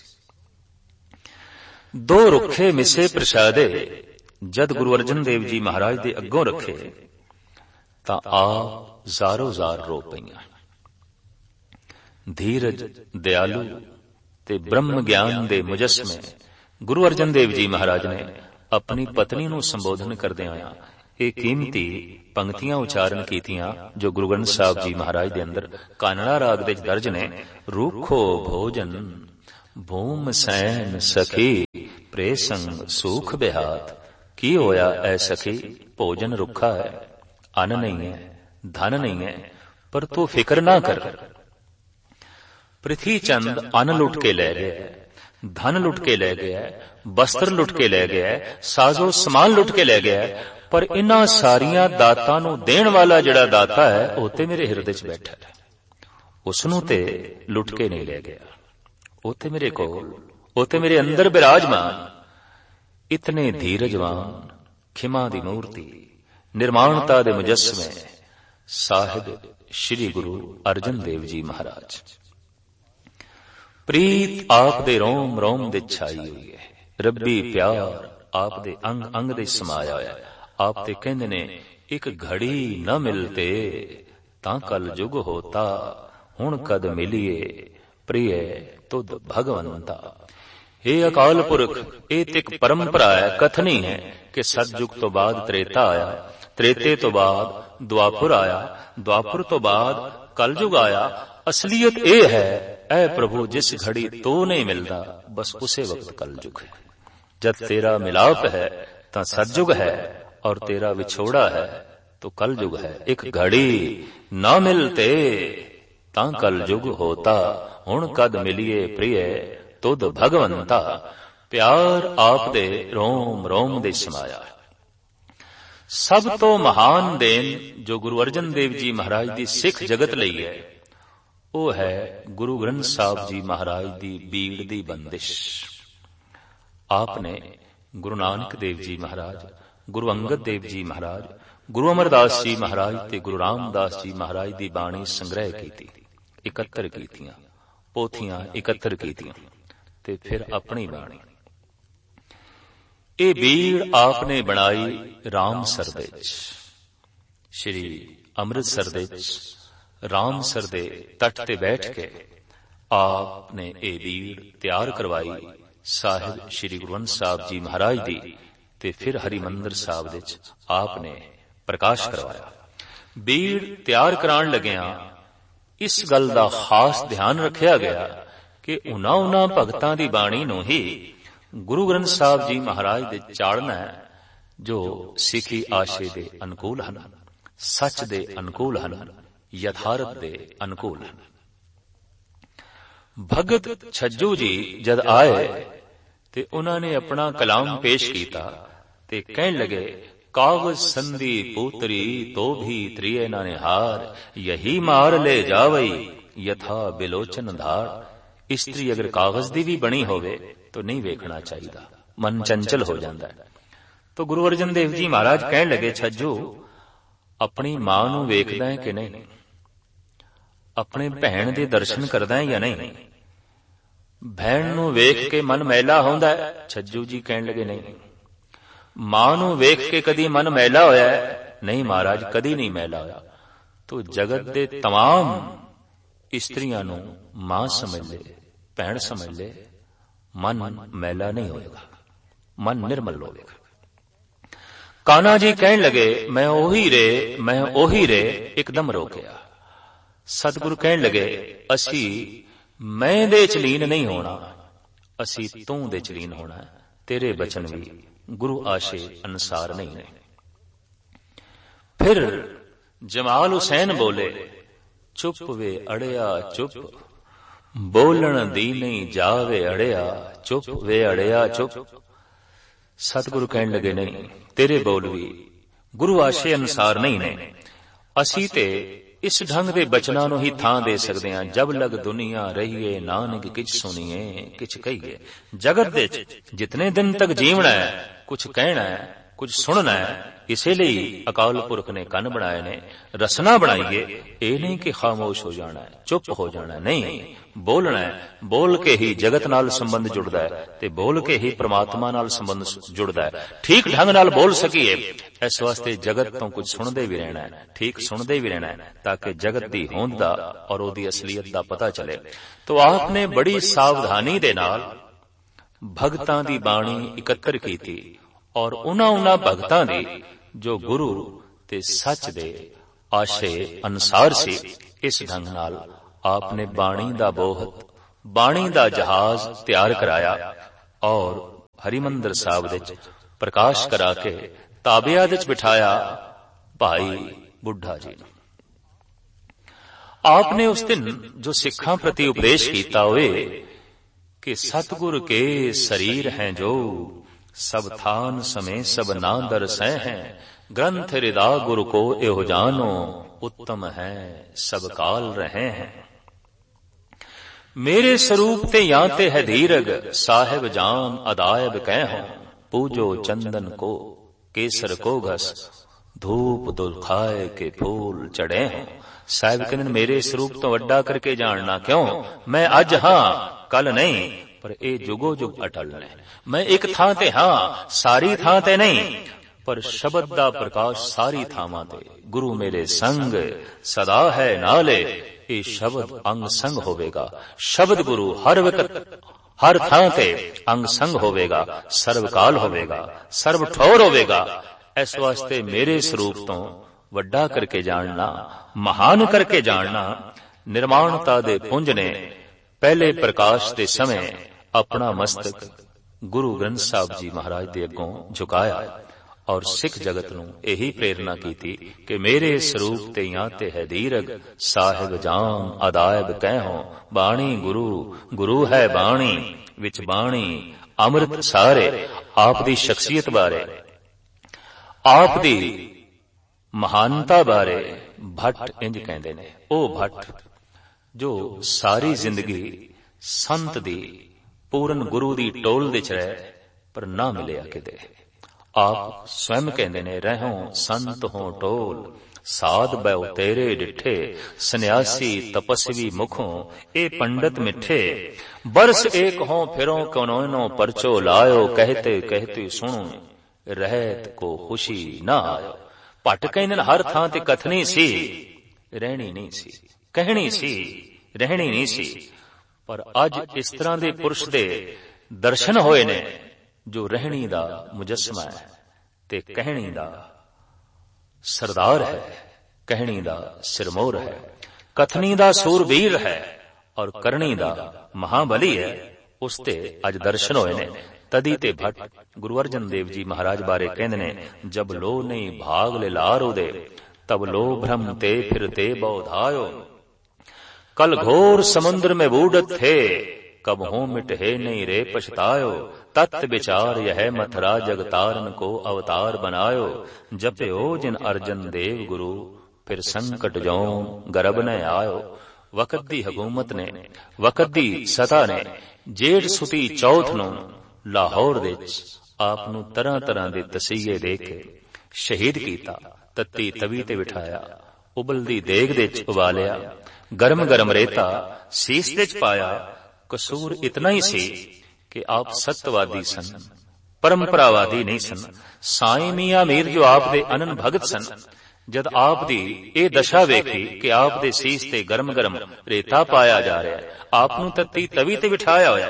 2 रुखे मिसे प्रसादे जद गुरु अर्जन देव जी महाराज दे अगों रखे तां आप ਜ਼ਾਰੋ ਜ਼ਾਰ रो पईयां। धीरज दयालु ते ब्रह्म ज्ञान दे मुजस्मे गुरु अर्जन देव जी महाराज ने अपनी पत्नी नूं संबोधन करदे होया ਇਹ ਕੀਮਤੀ ਪੰਕਤੀਆਂ ਉਚਾਰਨ ਕੀਤੀਆਂ ਜੋ ਗੁਰੂ ਗ੍ਰੰਥ ਸਾਹਿਬ ਜੀ ਮਹਾਰਾਜ ਦੇ ਅੰਦਰ ਕਾਨੜਾ ਰਾਗ ਦੇ ਦਰਜ ਨੇ। ਰੂਖੋ ਭੋਜਨ ਭੂਮ ਸੈਨ ਸਖੀ ਪ੍ਰੇ ਸੰਗ ਸੂਖ ਬਿਹਾਤ। ਕੀ ਹੋਇਆ ਐ ਸਖੀ, ਭੋਜਨ ਰੁੱਖਾ ਹੈ, ਅੰਨ ਨਹੀਂ ਹੈ, ਧਨ ਨਹੀਂ ਹੈ, ਪਰ ਤੂੰ ਫਿਕਰ ਨਾ ਕਰ। ਪ੍ਰਿਥੀ ਚੰਦ ਅੰਨ ਲੁੱਟ ਕੇ ਲੈ ਗਿਆ, ਧਨ ਲੁੱਟ ਕੇ ਲੈ ਗਿਆ, ਬਸਤਰ ਲੁੱਟ ਕੇ ਲੈ ਗਿਆ, ਸਾਜ਼ੋ ਸਮਾਨ ਲੁੱਟ ਕੇ ਲੈ ਗਿਆ, ਪਰ ਇਨ੍ਹਾਂ ਸਾਰੀਆਂ ਦਾਤਾਂ ਨੂੰ ਦੇਣ ਵਾਲਾ ਜਿਹੜਾ ਦਾਤਾ ਹੈ ਉਹ ਤੇ ਮੇਰੇ ਹਿਰਦੇ 'ਚ ਬੈਠਾ ਹੈ। ਉਸ ਨੂੰ ਤੇ ਲੁੱਟ ਕੇ ਨਹੀਂ ਲੈ ਗਿਆ, ਉਹ ਤੇ ਮੇਰੇ ਕੋਲ, ਉਹ ਤੇ ਮੇਰੇ ਅੰਦਰ ਬਿਰਾਜਮਾਨ। ਇਤਨੇ ਧੀਰਜਵਾਨ, ਖਿਮਾ ਦੀ ਮੂਰਤੀ, ਨਿਰਮਾਣਤਾ ਦੇ ਮੁਜੱਸਮੇ ਸਾਹਿਬ ਸ਼੍ਰੀ ਗੁਰੂ ਅਰਜਨ ਦੇਵ ਜੀ ਮਹਾਰਾਜ। ਪ੍ਰੀਤ ਆਪ ਦੇ ਰੋਮ ਰੋਮ ਦੇ ਛਾਈ ਹੋਈ ਹੈ, ਰੱਬੀ ਪਿਆਰ ਆਪ ਦੇ ਅੰਗ ਅੰਗ ਦੇ ਸਮਾਇਆ ਹੋਇਆ। ਆਪ ਤੇ ਕਹਿੰਦੇ ਨੇ ਇੱਕ ਘੜੀ ਨਾ ਮਿਲਤੇ ਤਾਂ ਕਲ ਜੁਗ ਹੋਤਾ, ਹੁਣ ਕਦ ਮਿਲੀਏ ਪ੍ਰਿਯ ਤੁਧ ਭਗਵੰਤਾ। ਇਹ ਅਕਾਲ ਪੁਰਖ, ਇਹ ਤੇ ਇੱਕ ਪਰੰਪਰਾ ਹੈ, ਕਥਨੀ ਹੈ ਕਿ ਸਤਜੁਗ ਤੋਂ ਬਾਅਦ ਤ੍ਰੇਤਾ ਆਇਆ, ਤ੍ਰੇਤੇ ਤੋਂ ਬਾਅਦ ਦੁਆਪੁਰ ਆਇਆ, ਦੁਆਪੁਰ ਤੋਂ ਬਾਅਦ ਕਲਯੁਗ ਆਇਆ। ਅਸਲੀਅਤ ਇਹ ਹੈ, ਐ ਪ੍ਰਭੂ ਜਿਸ ਘੜੀ ਤੋ ਨਹੀਂ ਮਿਲਦਾ ਬਸ ਉਸੇ ਵਕਤ ਕਲਯੁਗ ਹੈ। ਜਦ ਤੇਰਾ ਮਿਲਾਪ ਹੈ ਤਾਂ ਸਤਜੁਗ ਹੈ, ਔਰ ਤੇਰਾ ਵਿਛੋੜਾ ਹੈ तो कल युग है। एक घड़ी न मिलते तां कल युग होता, हुण कद मिलिए प्रिय तुद भगवंता। प्यार आप दे रोम रोम दे समाया। सब तो महान देन जो गुरु अर्जन देव जी महाराज दी सिख जगत लई है, वो है गुरु ग्रंथ साहब जी महाराज दी बीड़ दी बंदिश। आपने गुरु नानक देव जी महाराज, गुरु अंगद देव जी महाराज, गुरु अमरदास जी महाराज ते गुरु रामदास जी महाराज दी बाणी संग्रह कीती, इकत्तर कीतियां, पोथियां इकत्तर कीतियां ते फिर अपनी बाणी। ਇਹ ਬੀੜ ਆਪਨੇ ਬਣਾਈ ਰਾਮਸਰ ਦੇ ਵਿੱਚ, ਸ਼੍ਰੀ ਅੰਮ੍ਰਿਤਸਰ ਦੇ ਵਿੱਚ ਰਾਮਸਰ ਦੇ ਤੱਟ ਤੇ ਬੈਠ ਕੇ ਆਪ ਨੇ ਇਹ ਬੀੜ ਤਿਆਰ ਕਰਵਾਈ ਸਾਹਿਬ ਸ਼੍ਰੀ ਗੁਰੂ ਗ੍ਰੰਥ ਸਾਹਿਬ ਜੀ ਮਹਾਰਾਜ ਦੀ, ਤੇ ਫਿਰ ਹਰਿਮੰਦਰ ਸਾਹਿਬ ਦੇ ਵਿੱਚ ਆਪ ਨੇ ਪ੍ਰਕਾਸ਼ ਕਰਵਾਇਆ। ਬੀੜ ਤਿਆਰ ਕਰਾਉਣ ਲੱਗਿਆਂ ਇਸ ਗੱਲ ਦਾ ਖਾਸ ਧਿਆਨ ਰੱਖਿਆ ਗਿਆ ਕਿ ਉਹਨਾਂ ਭਗਤਾਂ ਦੀ ਬਾਣੀ ਨੂੰ ਹੀ गुरु ग्रंथ साहब जी महाराज दे चाड़ना है जो सिखी आशे दे अनुकूल हन, सच दे अनुकूल हन, यथार्थ दे अनुकूल हन। भगत छज्जू जी जद आए ते उन्होंने अपना कलाम पेश किया ते कहन लगे, कागज संधि पूतरी तो भी त्रिय नाने हार, यही मार ले जावई यथा बिलोचन धार। इस्त्री अगर कागज दी भी बनी होवे तो नहीं वेखना चाहिए, मन चंचल हो जाता है। तो गुरु अर्जन देव जी महाराज कहने लगे, छज्जू अपनी मां नू वेखदा है कि नहीं, अपने भैन दे दर्शन करदा है या नहीं, भैन नू वेख के मन मैला होंदा है? छज्जू जी कहने लगे नहीं। मां नू वेख के कदी मन मैला होया है? नहीं महाराज, कदी नहीं मैला होया। तो जगत दे तमाम इस्त्रियां नू मां समझ ले, भैन समझ ले, मन मैला नहीं होएगा, मन निर्मल होगा। कान्हा जी कहने लगे, मैं ओही रे, मैं ओही रे, एकदम रो गया। सतगुरु कहने लगे, असी मैं दे च लीन नहीं होना, असी तू दे च लीन होना है। तेरे बचन भी गुरु आशे अनुसार नहीं है। फिर जमाल हुसैन बोले, चुप वे अड़िया चुप, बोलन दी नहीं जावे अड़िया चुप वे अड़िया चुप। सतगुरु कहने लगे, नहीं तेरे बोल भी गुरु आशे अनुसार नहीं ने। असी ते इस ढंग दे बचना नू ही थां दे सकदे हां, जब लग दुनिया रहीए नानक किछ सुनिए किछ कहिए। जगत दे जितने दिन तक जीवना है, कुछ कहना है, कुछ सुनना है, इसीलिए अकाल पुरख ने कन बनाए ने, रसना बनाइए। ये नहीं कि खामोश हो जाना है, चुप हो जाना है, नहीं, बोलना है। बोल के ही जगत नाल संबंध जुड़दा है ते बोल के ही परमात्मा नाल संबंध जुड़दा है। ठीक ढंग नाल बोल सकीए, इस वास्ते जगत तो कुछ सुनदे भी रहना है, ठीक सुनदे भी रहना है, ताकि जगत दी होंद दा और ओदी असलियत दा पता चले। तो आपने बड़ी सावधानी दे नाल भगतां दी बाणी इकत्तर कीती और उन्हां भगतां दी ਜੋ ਗੁਰੂ ਤੇ ਸੱਚ ਦੇ ਆਸ਼ੇ ਅਨੁਸਾਰ ਸੀ। ਇਸ ਢੰਗ ਨਾਲ ਆਪ ਨੇ ਬਾਣੀ ਦਾ ਬੋਹਤ, ਬਾਣੀ ਦਾ ਜਹਾਜ਼ ਤਿਆਰ ਕਰਾਇਆ ਔਰ ਹਰਿਮੰਦਰ ਸਾਹਿਬ ਵਿੱਚ ਪ੍ਰਕਾਸ਼ ਕਰਾ ਕੇ ਤਾਬਿਆਂ ਵਿੱਚ ਬਿਠਾਇਆ ਭਾਈ ਬੁੱਢਾ ਜੀ ਨੂੰ। ਆਪ ਨੇ ਉਸ ਦਿਨ ਜੋ ਸਿੱਖਾਂ ਪ੍ਰਤੀ ਉਪਦੇਸ਼ ਕੀਤਾ ਹੋਏ ਕਿ ਸਤਿਗੁਰ ਕੇ ਸਰੀਰ ਹੈ ਜੋ, ਸਭ ਥਾਨ ਸਮੇਂ ਸਭ ਨਾ ਦਰਸੈ ਹੈ, ਗ੍ਰੰਥ ਹਿਰਦਾ ਗੁਰ ਕੋ ਇਹੋ ਜਾਨੋ, ਉੱਤਮ ਹੈ ਸਭ ਕਾਲ ਰਹੇ ਹੈ। ਮੇਰੇ ਸਰੂਪ ਤੇ ਜਾਂ ਤੇ ਹੈ ਧੀਰਗ, ਸਾਹਿਬ ਜਾਮ ਅਦਾਇਬ ਕਹਿ ਹੋ, ਪੂਜੋ ਚੰਦਨ को केसर को घस, धूप दुखाए के फूल चढ़े हों। ਸਾਹਿਬ ਕਹਿੰਦੇ ਮੇਰੇ ਸਰੂਪ ਤੋਂ ਵੱਡਾ ਕਰਕੇ ਜਾਣਨਾ ਕਿਉਂ? ਮੈਂ ਅੱਜ ਹਾਂ ਕੱਲ ਨਹੀਂ, ਪਰ ਇਹ ਜੁਗੋ ਜੁਗ ਅਟਲ ਨੇ। ਮੈਂ ਇੱਕ ਥਾਂ ਤੇ ਹਾਂ, ਸਾਰੀ ਥਾਂ ਤੇ ਨਹੀਂ, ਪਰ ਸ਼ਬਦ ਦਾ ਪ੍ਰਕਾਸ਼ ਸਾਰੀ ਥਾਵਾਂ ਤੇ। ਗੁਰੂ ਮੇਰੇ ਸੰਗ ਸਦਾ ਹੈ ਨਾਲੇ, ਇਹ ਸ਼ਬਦ ਅੰਗ ਸੰਗ ਹੋਵੇਗਾ। ਸ਼ਬਦ ਗੁਰੂ ਹਰ ਵਕਤ ਹਰ ਥਾਂ ਤੇ ਅੰਗ ਸੰਗ ਹੋਵੇਗਾ, ਸਰਵਕਾਲ ਹੋਵੇਗਾ, ਸਰਵ ਠੌਰ ਹੋਵੇਗਾ। ਇਸ ਵਾਸਤੇ ਮੇਰੇ ਸਰੂਪ ਤੋਂ ਵੱਡਾ ਕਰਕੇ ਜਾਣਨਾ, ਮਹਾਨ ਕਰਕੇ ਜਾਣਨਾ। ਨਿਰਮਾਣਤਾ ਦੇ ਪੁੰਜ ਨੇ ਪਹਿਲੇ ਪ੍ਰਕਾਸ਼ ਦੇ ਸਮੇਂ ਆਪਣਾ ਮਸਤਕ ਗੁਰੂ ਗ੍ਰੰਥ ਸਾਹਿਬ ਜੀ ਮਹਾਰਾਜ ਦੇ ਅੱਗੋਂ ਝੁਕਾਇਆ ਔਰ ਸਿੱਖ ਜਗਤ ਨੂੰ ਇਹੀ ਪ੍ਰੇਰਨਾ ਕੀਤੀ ਕਿ ਮੇਰੇ ਸਰੂਪ ਤੇ ਜਾਂ ਤੇ ਹੈ ਧੀਰਗ, ਸਾਹਿਬ ਜਾਮ ਅਦਾਇਬ ਕਹਿਓ, ਬਾਣੀ ਗੁਰੂ, ਗੁਰੂ ਹੈ ਬਾਣੀ, ਵਿੱਚ ਬਾਣੀ ਅੰਮ੍ਰਿਤ ਸਾਰੇ। ਆਪ ਦੀ ਸ਼ਖਸੀਅਤ ਬਾਰੇ, ਆਪ ਦੀ ਮਹਾਨਤਾ ਬਾਰੇ ਭੱਟ ਇੰਜ ਕਹਿੰਦੇ ਨੇ, ਉਹ ਭੱਟ ਜੋ ਸਾਰੀ ਜ਼ਿੰਦਗੀ ਸੰਤ ਦੀ, ਪੂਰਨ ਗੁਰੂ ਦੀ ਟੋਲ ਵਿੱਚ ਰਹੇ ਪਰ ਨਾ ਮਿਲਿਆ ਕਿਤੇ। ਆਪ ਸਵੈਮ ਕਹਿੰਦੇ ਨੇ, ਰਹਿਓ ਸੰਤ ਹੋ ਟੋਲ, ਸਾਧ ਬੈਉ ਤੇਰੇ ਡਿਠੇ, ਸੰਨਿਆਸੀ ਤਪਸਵੀ ਮੁਖੋਂ ਇਹ ਪੰਡਤ ਮਿੱਠੇ, ਬਰਸ ਏਕ ਹੋ ਫਿਰੋਂ ਕਨੋਇਨੋ ਪਰਚੋ ਲਾਇਓ, कहते कहते ਸੁਣੋ ਰਹਿਤ ਕੋ ਖੁਸ਼ੀ ਨਾ ਆਇਓ। ਭੱਟ ਕਹਿੰਦੇ ਨੇ ਹਰ ਥਾਂ ਤੇ ਕਥਨੀ ਸੀ, ਰਹਿਣੀ ਨਹੀਂ ਸੀ, ਕਹਿਣੀ ਸੀ, ਰਹਿਣੀ ਨਹੀਂ ਸੀ। ਪਰ ਅੱਜ ਇਸ ਤਰ੍ਹਾਂ ਦੇ ਪੁਰਸ਼ ਦੇ ਦਰਸ਼ਨ ਹੋਏ ਨੇ ਜੋ ਰਹਿਣੀ ਦਾ ਮੁਜੱਸਮਾ ਹੈ ਤੇ ਕਹਿਣੀ ਦਾ ਸਰਦਾਰ ਹੈ, ਕਹਿਣੀ ਦਾ ਸਿਰਮੌਰ ਹੈ, ਕਥਨੀ ਦਾ ਸੂਰਬੀਰ ਹੈ ਔਰ ਕਰਨੀ ਦਾ ਮਹਾਬਲੀ ਹੈ। ਉਸ ਤੇ ਅੱਜ ਦਰਸ਼ਨ ਹੋਏ ਨੇ। ਤਦੀ ਤੇ ਭੱਟ ਗੁਰੂ ਅਰਜਨ ਦੇਵ ਜੀ ਮਹਾਰਾਜ ਬਾਰੇ ਕਹਿੰਦੇ ਨੇ, ਜਬ ਲੋ ਨਹੀਂ ਭਾਗ ਲੈ ਲਾਰੋ ਦੇ, ਤਬ ਲੋ ਭ੍ਰਮ ਤੇ ਫਿਰਤੇ ਬੌਧਾਇਓ, कल घोर समुद्र में बूढ़त थे, कब हो मिटे नहीं रे पछतायो, तत् विचार यह मथुरा जगतारन को अवतार बनायो, जपयो जिन अर्जन देव गुरु, फिर संकट जौन गर्भ न आयो। वक़्त दी हकूमत ने, वक़्त दी सता ने जेठ सुती चौथ ਨੂੰ ਲਾਹੌਰ ਵਿੱਚ ਆਪ ਨੂੰ ਤਰ੍ਹਾਂ ਤਰ੍ਹਾਂ ਦੇ ਤਸੀਹੇ ਦੇ ਕੇ ਸ਼ਹੀਦ ਕੀਤਾ। ਤੱਤੀ ਤਵੀ ਤੇ ਬਿਠਾਇਆ, ਉਬਲਦੀ ਦੇਗ ਦੇ ਵਿੱਚ ਉਬਾਲਿਆ, ਗਰਮ ਗਰਮ ਰੇਤਾ ਸੀਸ ਦੇ ਚ ਪਾਇਆ। ਕਸੂਰ ਇਤਨਾ ਹੀ ਸੀ ਕਿ ਆਪ ਸਤਵਾਦੀ ਸਨ, ਪਰੰਪਰਾਵਾਦੀ ਨਹੀਂ ਸਨ। ਸਾਈਂ ਮੀਆਂ ਮੀਰ ਜੋ ਆਪ ਦੇ ਅਨਨ ਭਗਤ ਸਨ, ਜਦ ਆਪ ਦੀ ਇਹ ਦਸ਼ਾ ਵੇਖੀ ਕਿ ਆਪ ਦੇ ਸੀਸ ਤੇ ਗਰਮ ਗਰਮ ਰੇਤਾ ਪਾਇਆ ਜਾ ਰਿਹਾ, ਆਪ ਨੂੰ ਤੱਤੀ ਤਵੀ ਤੇ ਬਿਠਾਇਆ ਹੋਇਆ,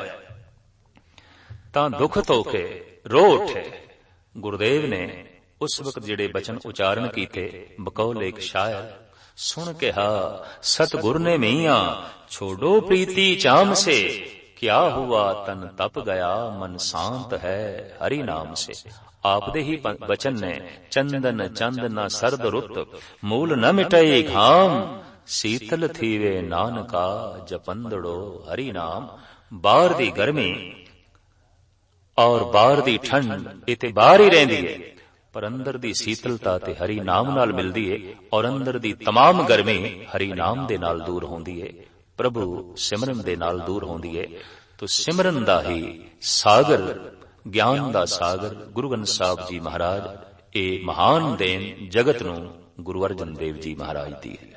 ਤਾਂ ਦੁੱਖ ਧੋ ਕੇ ਰੋ ਉੱਠੇ। ਗੁਰਦੇਵ ਨੇ ਉਸ ਵਕਤ ਜਿਹੜੇ ਬਚਨ ਉਚਾਰਨ ਕੀਤੇ, ਬਕੌਲ ਇੱਕ ਸ਼ਾਇਰ ਸੁਣ ਕਿਹਾ, सतगुर ने मियां छोड़ो प्रीति चाम से, क्या हुआ तन तप गया मन शांत है हरि नाम से। आप दे ही बचन ने, चंदन चंद न सर्द रुत, मूल न मिटई घाम, शीतल थीवे नानका जपंदड़ो हरि नाम। बाहर दी गर्मी और बाहर दी ठंड इते बाहर ही रहंदी है, पर अंदर दी शीतलता ते हरि नाम नाल मिलदी है, और अंदर दी तमाम गर्मी हरि नाम दे नाल दूर होंदी है, प्रभु सिमरन दे नाल दूर होंदी है। तो सिमरन दा ही सागर, ज्ञान दा सागर गुरु ग्रंथ साहिब जी महाराज, ए महान देन जगत नूं गुरु अर्जन देव जी महाराज दी है।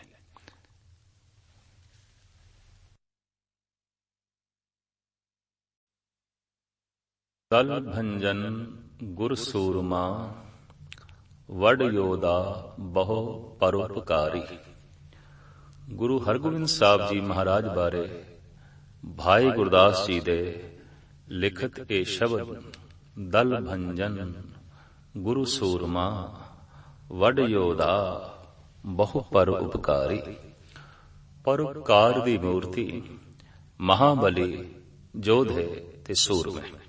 दल भंजन गुर सूरमा, वड योदा बहु परोपकारी। गुरु हरगोबिंद साहब जी महाराज बारे भाई गुरदास जी दे लिखत ए शब्द, दल भंजन गुरु सूरमा ਵੱਡ ਯੋਧਾ ਬਹੁ ਪਰ ਉਪਕਾਰੀ। ਪਰਉਪਕਾਰ ਦੀ ਮੂਰਤੀ, ਮਹਾਬਲੀ, ਯੋਧੇ ਤੇ ਸੂਰਮੇ।